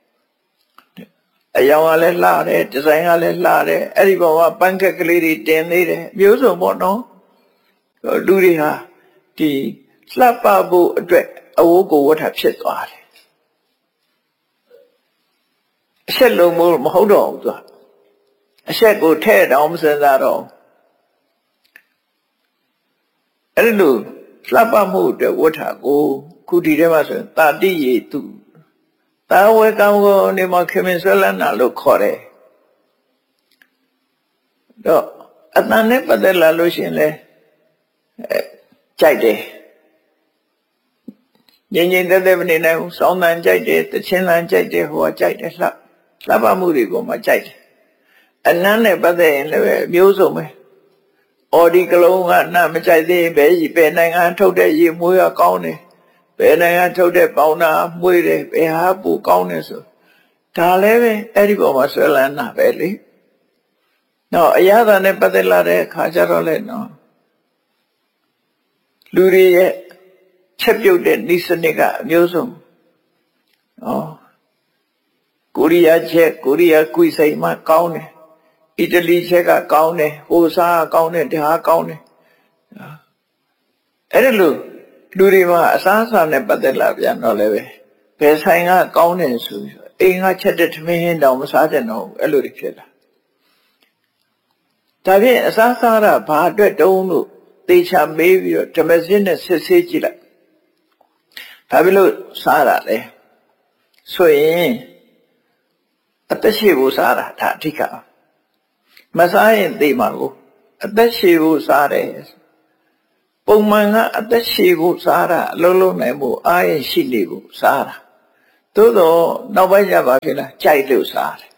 အယောင်ကလည်းလှတယ်ဒီဇိုင်းကလည်းလှတယ်အဲ့ဒီဘောကပန်းခက်ကလေးတွေတင်သေးတယ်မျိုးစုံပေါ့နော်လူတွေဟာဒီလှပဖို့အတွက်အဝတ်ကိုဝတ်တာဖြစ်သွားတယ်အဆက်လုံးမဟုတ်တော့ဘူးသူအဆက်ကိုထဲ့တောင်မစင်စားတော့အဲ့လိုလှပမှုအတွက်ဝတ်တာကိုခုဒီထဲမှာဆိုရင်တာတိယေတုတာဝေကောင်းကိုနေမှာခင်မင်ဆွဲလန်းတာလို့ခေါ်တယ်တော့အတန်နဲ့ပတ်သက်လာလို့ရှိရင်လေကြိုက်တယ်ငြိမ်ငြိမ်သက်သက်မနေနိုင်ဘူးစောင်းတန်ကြိုက်တယ်တချင်းတန်ကြိုက်တယ်ဟိုကကြိုက်တယ်လှလှပမှုတွေကိုမှကြိုက်တယ်အနမ်းနဲ့ပတ်သက်ရင်လည်းမျိုးစုံပဲအော်ဒီကလုံးကနှမကြိုက်သေးဘယ်ဘယ်နိုင်ငံထုတ်တဲ့ရေမွေးရကောင်းတယ်ဘယ်နိုင်ငံထုတ်တဲ့ပေါင်နာမွေးတယ်ဘယ်ဟာပူကောင်းတယ်ဆိုဒါလည်းပဲအဲ့ဒီပေါ်မှာဆွဲလန်းတာပဲလေနော်အရာသာနဲ့ပတ်သက်လာတဲ့အခါကျတော့လေနော်လူတွေရဲ့ချက်ပြုတ်တဲ့ဤစနစ်ကအမျိုးစုံနော်ကိုရီးယားချက်ကိုရီးယားကွီစိန်မှကောင်းတယ်အီတလီချက်ကကောင်းတယ်ဟိုစားကောင်းတယ်ဒါကောင်းတယ်အဲ့ဒါလို့လူတွေမှာအစားအစာနဲ့ပတ်သက်လာပြန်တော့လည်းပဲဘယ်ဆိုင်ကကောင်းတယ်ဆိုပြီးအိမ်ကချက်တဲ့ထမင်းဟင်းတောင်မစားတဲ့တော့အဲ့လိုတွေဖြစ်လာဒါဖြင့်အစားအစာကဘာအတွက်တုံးလို့သေချာမေးပြီးတော့ဓမ္မစစ်နဲ့စစ်ဆေးကြည့်လိုက်ဘာဖြစ်လို့စားတာလဲဆိုရင်အသက်ရှည်ဖို့စားတာဒါအဓိကမစားရင်သိမှာကိုအသက်ရှည်ဖို့စားတယ်ဘပုံမှန်ကအသက်ရှည်ဖို့စားတာအလုံးလုံးနိုင်ဖို့အားရရှိနေဖို့စားတာသို့တော့နောက်ပိုင်းကျပါဖြစ်လားကြိုက်လို့စားတယ်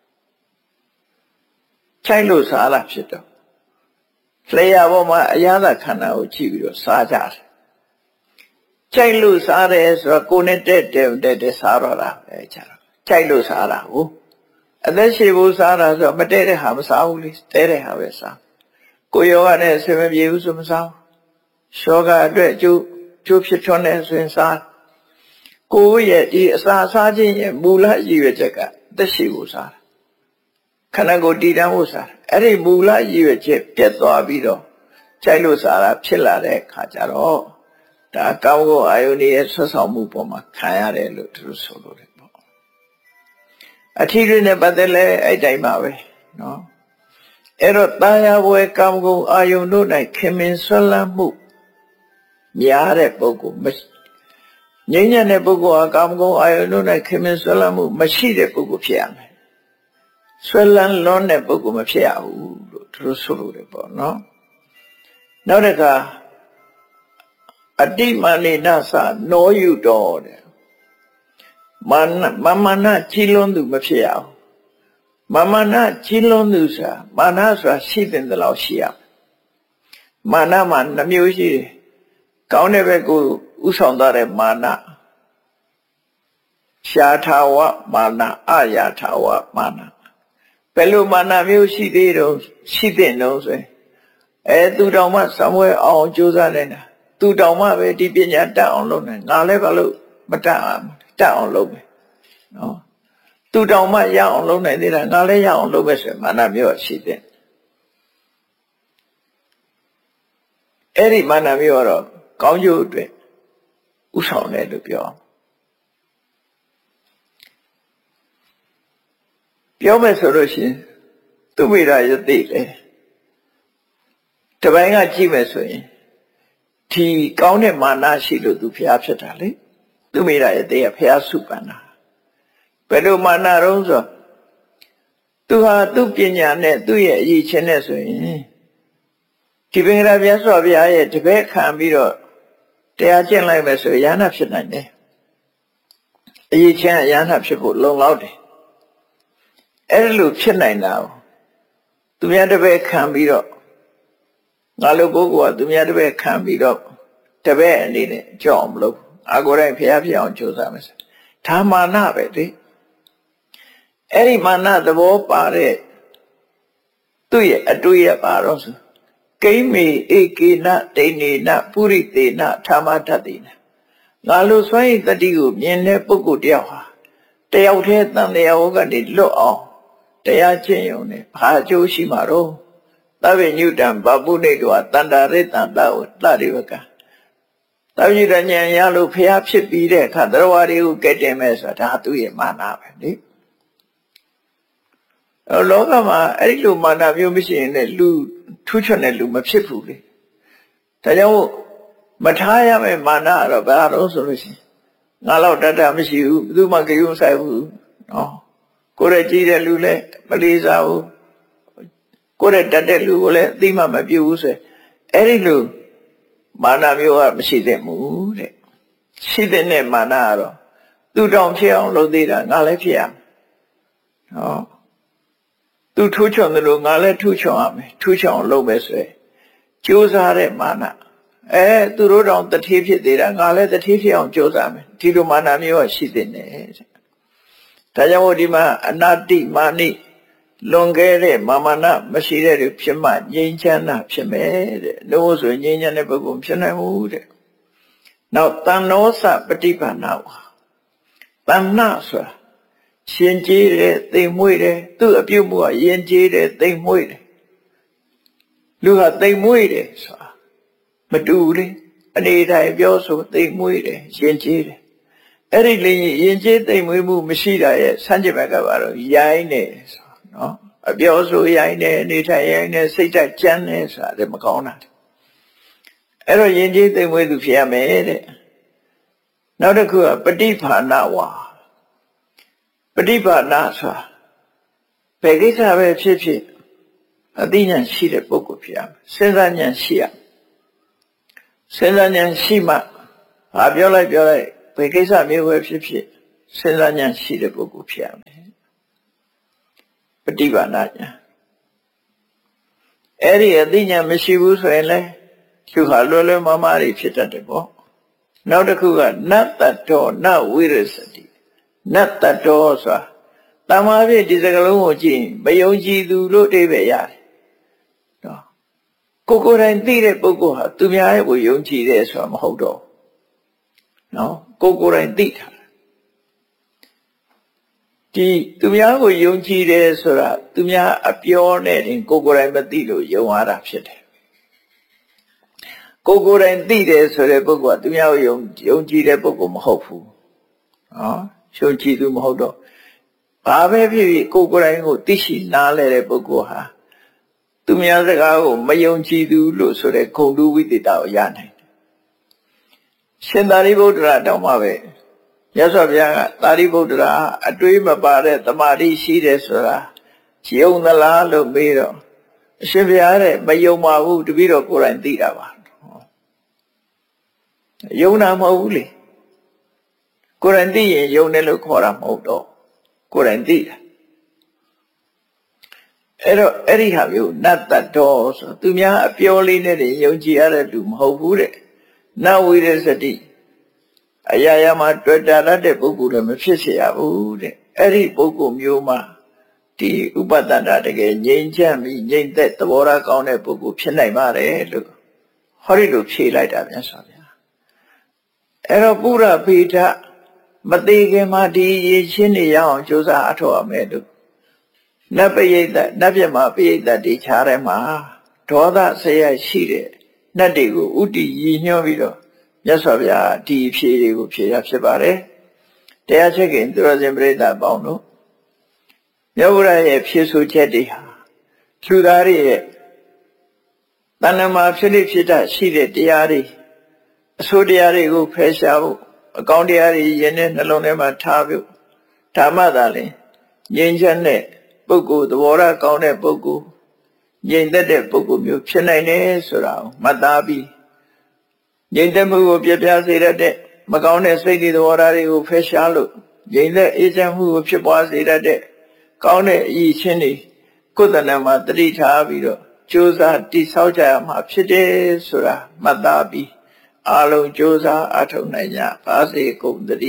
ကြိုက်လို့စားတာဖြစ်တော့လျှာပေါ်မှာအရသာခန္ဓာကိုကြည့်ပြီးတော့စားကြတယ်ကြိုက်လို့စားတယ်ဆိုတော့ကိုယ်နဲ့တက်တက်တက်တက်စားတော့တာပဲကြတော့ကြိုက်လို့စားတာကိုအသက်ရှည်ဖို့စားတာဆိုတော့မတည့်တဲ့ဟာမစားဘူးလေတဲတဲ့ဟာပဲစားကိုယ်ယောဂနဲ့ဆင်မပြေဘူးဆိုမစားဘူးရှောဂအတွက်အကျိုးကျိုးဖြစ်ထွန်းတဲ့ဆိုရင်စားကိုယ်ရဲ့ဒီအစာစားခြင်းရဲ့မူလရည်ရွယ်ချက်ကအသက်ရှည်ဖို့စားတာခန္ဓာကိုယ်တည်တံ့ဖို့စားအဲ့ဒီမူလရည်ရွယ်ချက်ပြတ်သွားပြီးတော့ကြိုက်လို့စားတာဖြစ်လာတဲ့အခါကျတော့ဒါကောင်းကောအာယုန်ရဲ့ဆွဆောင်မှုပေါ်မှာခံရတယ်လို့သူတို့ဆိုလို့တယ်ပေါ့အထီးတွေနဲ့ပတ်သက်လဲအဲ့တိုင်းပါပဲနော်အဲ့တော့တာယာဝယ်ကောင်းကောအာယုန်တို့၌ခင်မင်ဆွလန်းမှုများတဲ့ပုဂ္ဂိုလ်ငြိမ်းချမ်းတဲ့ပုဂ္ဂိုလ်ဟာကာမဂုဏ်အာယုန်တို့၌ခင်မင်ဆွဲလန်းမှုမရှိတဲ့ပုဂ္ဂိုလ်ဖြစ်ရမယ်ဆွဲလန်းလွန်းတဲ့ပုဂ္ဂိုလ်မဖြစ်ရဘူးလို့သူတို့ဆိုလို့တယ်ပေါ့နော်နောက်တစ်ခါအတိမာနိနသနောယုတော်တဲ့မာနမမနာကြီးလွန်းသူမဖြစ်ရဘူးမမနာကြီးလွန်းသူဆိုတာမာနဆိုတာရှိတဲ့လောက်ရှိရမာနမှာနှမျိုးရှိတယ်ကောင်းတဲ့ဘက်ကိုဥဆောင်သွားတဲ့မာနရှားထာဝမာနအာယာထာဝမာနဘယ်လိုမာနမျိုးရှိသေးတော့ရှိတဲ့နှုံးဆိုရင်အဲသူတော်မှစံဝဲအောင်ကြိုးစားနေတာသူတော်မှပဲဒီပညာတတ်အောင်လုပ်နေငါလည်းဘာလို့မတတ်အောင်တတ်အောင်လုပ်မယ်နော်သူတော်မှရအောင်လုပ်နိုင်သေးတာငါလည်းရအောင်လုပ်မယ်ဆိုရင်မာနမျိုးရှိတဲ့အဲ့ဒီမာနမျိုးကတော့ကောင်းကျိုးအတွက်ဥဆောင်တယ်လို့ပြောပြောမယ်ဆိုလို့ရှိရင်သူမိရာယသိလေတပိုင်းကကြည့်မယ်ဆိုရင်ဒီကောင်းတဲ့မာနရှိလို့သူဖျားဖြစ်တာလေသူမိရာယသိကဖျားစုပန်တာဘယ်လိုမာနတုံးဆိုသူဟာသူ့ပညာနဲ့သူ့ရဲ့အရေးချင်းနဲ့ဆိုရင်ဒီပင်ကရာမြတ်စွာဘုရားရဲ့တပည့်ခံပြီးတော့တရားကျင့်လိုက်မယ်ဆိုရဟနာဖြစ်နိုင်တယ်အရေးချင်းရဟနာဖြစ်ဖို့လုံလောက်တယ်အဲ့လိုဖြစ်နိုင်တာကိုသူများတပည့်ခံပြီးတော့ငါလိုပုဂ္ဂိုလ်ကသူများတပည့်ခံပြီးတော့တပည့်အနေနဲ့ကြောက်အောင်မလုပ်အာကိုယ်တိုင်ဖျားပြအောင်ကြိုးစားမယ်ဒါမာနပဲလေအဲ့ဒီမာနသဘောပါတဲ့သူ့ရဲ့အတွေ့ရပါတော့ဆိုကိမေဧကေနဒိနေနပုရိသေနထာမတ္တိနငါလိုစွန့်ရည်တတိကိုမြင်တဲ့ပုဂ္ဂိုလ်တယောက်ဟာတယောက်တည်းတန်တရားဝကနေလွတ်အောင်တရားကျင့်ရုံနဲ့ဘာအကျိုးရှိမှာတော့သဗ္ဗညုတံဗပုနေတောတန္တာရိတံတဝတရိဝကသဗ္ဗညုတဉာဏ်ရလို့ဖျားဖြစ်ပြီးတဲ့အခါတရားဝါတွေကိုကဲတင်မဲ့ဆိုတာဒါသူ့ရဲ့မာနပဲလေလောကမှာအဲ့ဒီလိုမာနမျိုးမရှိရင်လည်းလူထူးချွန်တဲ့လူမဖြစ်ဘူးလေဒါကြောင့်မထားရမယ့်မာနကတော့ဘာလို့ဆိုလို့ရှိရင်ငါတော့တတ်တာမရှိဘူးဘယ်သူမှကြုံဆိုင်ဘူးနော်ကိုယ်ရဲ့ကြည့်တဲ့လူလည်းမလေးစားဘူးကိုယ်ရဲ့တတ်တဲ့လူကိုလည်းအသိမှမပြုဘူးဆိုအဲ့ဒီလိုမာနမျိုးကမရှိသင့်ဘူးတဲ့ရှိတဲ့မာနကတော့သူတောင်ဖြစ်အောင်လုပ်သေးတာငါလည်းဖြစ်ရမယ်နော်သူထူးချွန်တယ်လို့ငါလည်းထူးချွန်ရမယ်ထူးချွန်အောင်လုပ်မယ်ဆိုရင်ကြိုးစားတဲ့မာနအဲသူတို့တောင်တတိဖြစ်သေးတာငါလည်းတတိဖြစ်အောင်ကြိုးစားမယ်ဒီလိုမာနမျိုးကရှိတဲ့နဲ့ဒါကြောင့်ဒီမှာအနာတိမာနိလွန်ခဲ့တဲ့မာမနာမရှိတဲ့သူဖြစ်မှငြိမ်းချမ်းတာဖြစ်မယ်တဲ့လို့ဆိုငြိမ်းချမ်းတဲ့ပုဂ္ဂိုလ်ဖြစ်နိုင်ဘူးတဲ့နောက်တဏ္ဍောစပฏิပန္နဝါတဏ္ဏဆိုတာရှင်ကျေးတယ်သိမ်မွေ့တယ်သူ့အပြုတ်မှုကယဉ်ကျေးတယ်သိမ်မွေ့တယ်လူကသိမ်မွေ့တယ်ဆိုတာမတူလေအနေတိုင်းပြောဆိုသိမ်မွေ့တယ်ယဉ်ကျေးတယ်အဲ့ဒီလေယဉ်ကျေးသိမ်မွေ့မှုမရှိတာရဲ့ဆန့်ကျင်ဘက်ကပါတော့ရိုင်းတယ်ဆိုနော်အပြောဆိုရိုင်းတယ်အနေတိုင်းရိုင်းတယ်စိတ်ဓာတ်ကြမ်းတယ်ဆိုတာလည်းမကောင်းတာအဲ့တော့ယဉ်ကျေးသိမ်မွေ့သူဖြစ်ရမယ်တဲ့နောက်တစ်ခုကပฏิภาณဝါပฏิภาณဆိုတာဘယ်ကိစ္စပဲဖြစ်ဖြစ်အသိဉာဏ်ရှိတဲ့ပုဂ္ဂိုလ်ဖြစ်ရမယ်စဉ်းစားဉာဏ်ရှိရစဉ်းစားဉာဏ်ရှိမှဘာပြောလိုက်ပြောလိုက်ဘယ်ကိစ္စမျိုးပဲဖြစ်ဖြစ်စဉ်းစားဉာဏ်ရှိတဲ့ပုဂ္ဂိုလ်ဖြစ်ရမယ်ပฏิပါဏဉာဏ်အဲ့ဒီအသိဉာဏ်မရှိဘူးဆိုရင်လည်းသူဟာလွယ်လွယ်မမားတွေဖြစ်တတ်တယ်ပေါ့နောက်တစ်ခုကနတ္တတောနဝိရစတိနတ္တတောဆိုတာတမာပြည့်ဒီစကလုံးကိုကြည့်မယုံကြည်သူလို့အိဗယ်ရတယ်နော်ကိုကိုယ်တိုင်သိတဲ့ပုဂ္ဂိုလ်ဟာသူများရဲ့ကိုယုံကြည်တယ်ဆိုတာမဟုတ်တော့နော်ကိုကိုယ်တိုင်သိတာဒီသူများကိုယုံကြည်တယ်ဆိုတာသူများအပြောနဲ့တင်ကိုကိုယ်တိုင်မသိလို့ယုံရတာဖြစ်တယ်ကိုကိုယ်တိုင်သိတယ်ဆိုတဲ့ပုဂ္ဂိုလ်ကသူများကိုယုံယုံကြည်တဲ့ပုဂ္ဂိုလ်မဟုတ်ဘူးနော်ယုံကြည်သူမဟုတ်တော့ဘာပဲဖြစ်ဖြစ်ကိုကိုယ်တိုင်ကိုသိရှိနားလဲတဲ့ပုဂ္ဂိုလ်ဟာသူများစကားကိုမယုံကြည်သူလို့ဆိုတဲ့ဂုဏ်တူဝိသေသကိုရနိုင်တယ်ရှင်သာရိပုတ္တရာတောင်မှပဲမြတ်စွာဘုရားကသာရိပုတ္တရာအတွေးမပါတဲ့တမာတိရှိတယ်ဆိုတာယုံသလားလို့မေးတော့အရှင်ဘုရားတဲ့မယုံပါဘူးတပည့်တော်ကိုယ်တိုင်သိတာပါယုံတာမဟုတ်ဘူးလေကိုယ်တိုင်သိရင်ယုံတယ်လို့ခေါ်တာမဟုတ်တော့ကိုယ်တိုင်သိတာအဲ့တော့အဲ့ဒီဟာမျိုးနတ္တတောဆိုသူများအပြောလေးနဲ့တည်းယုံကြည်ရတဲ့လူမဟုတ်ဘူးတဲ့နဝိရစတိအရာရာမှာတွေ့တာတဲ့ပုဂ္ဂိုလ်လည်းမဖြစ်เสียရဘူးတဲ့အဲ့ဒီပုဂ္ဂိုလ်မျိုးမှာဒီဥပဒနာတကယ်ငြိမ်ချမ်းပြီးငြိမ်သက်သဘောထားကောင်းတဲ့ပုဂ္ဂိုလ်ဖြစ်နိုင်ပါတယ်လို့ဟောဒီလိုဖြေလိုက်တာပြန်ဆိုဗျာအဲ့တော့ပုရဖေထမသေးခင်မှာဒီရေချင်းနေရအောင်ကြိုးစားအထောက်အမယ်လို့နတ်ပရိသတ်နတ်ပြမပရိသတ်တွေခြားထဲမှာဒေါသဆရာရှိတဲ့နတ်တွေကိုဥတီရည်ညွှန်းပြီးတော့မြတ်စွာဘုရားဒီဖြေတွေကိုဖြေရဖြစ်ပါတယ်တရားချက်ခင်သူတော်စင်ပရိသတ်ပေါင်းတို့မြတ်ဗုဒ္ဓရဲ့ဖြေဆိုချက်တွေဟာလူသားတွေရဲ့တဏ္ဍမှာဖြစ်လိဖြစ်တာရှိတဲ့တရားတွေအဆိုးတရားတွေကိုဖယ်ရှားဖို့အကောင်းတရားတွေယဉ်တဲ့နှလုံးထဲမှာထားဖို့ဓမ္မသာလင်ငြိမ်းချမ်းတဲ့ပုဂ္ဂိုလ်သဘောထားကောင်းတဲ့ပုဂ္ဂိုလ်ငြိမ်သက်တဲ့ပုဂ္ဂိုလ်မျိုးဖြစ်နိုင်တယ်ဆိုတာကိုမှတ်သားပြီးငြိမ်သက်မှုကိုပြပြစေတတ်တဲ့မကောင်းတဲ့စိတ်တွေသဘောထားတွေကိုဖယ်ရှားလို့ငြိမ်သက်အေးချမ်းမှုကိုဖြစ်ပွားစေတတ်တဲ့ကောင်းတဲ့အရည်ချင်းတွေကိုယ်တဏ္ဍမှာတတိထားပြီးတော့ကြိုးစားတိဆောက်ကြရမှာဖြစ်တယ်ဆိုတာမှတ်သားပြီးအားလုံးကြိုးစားအထောက်နိုင်ကြပါစေကုန်သတည်း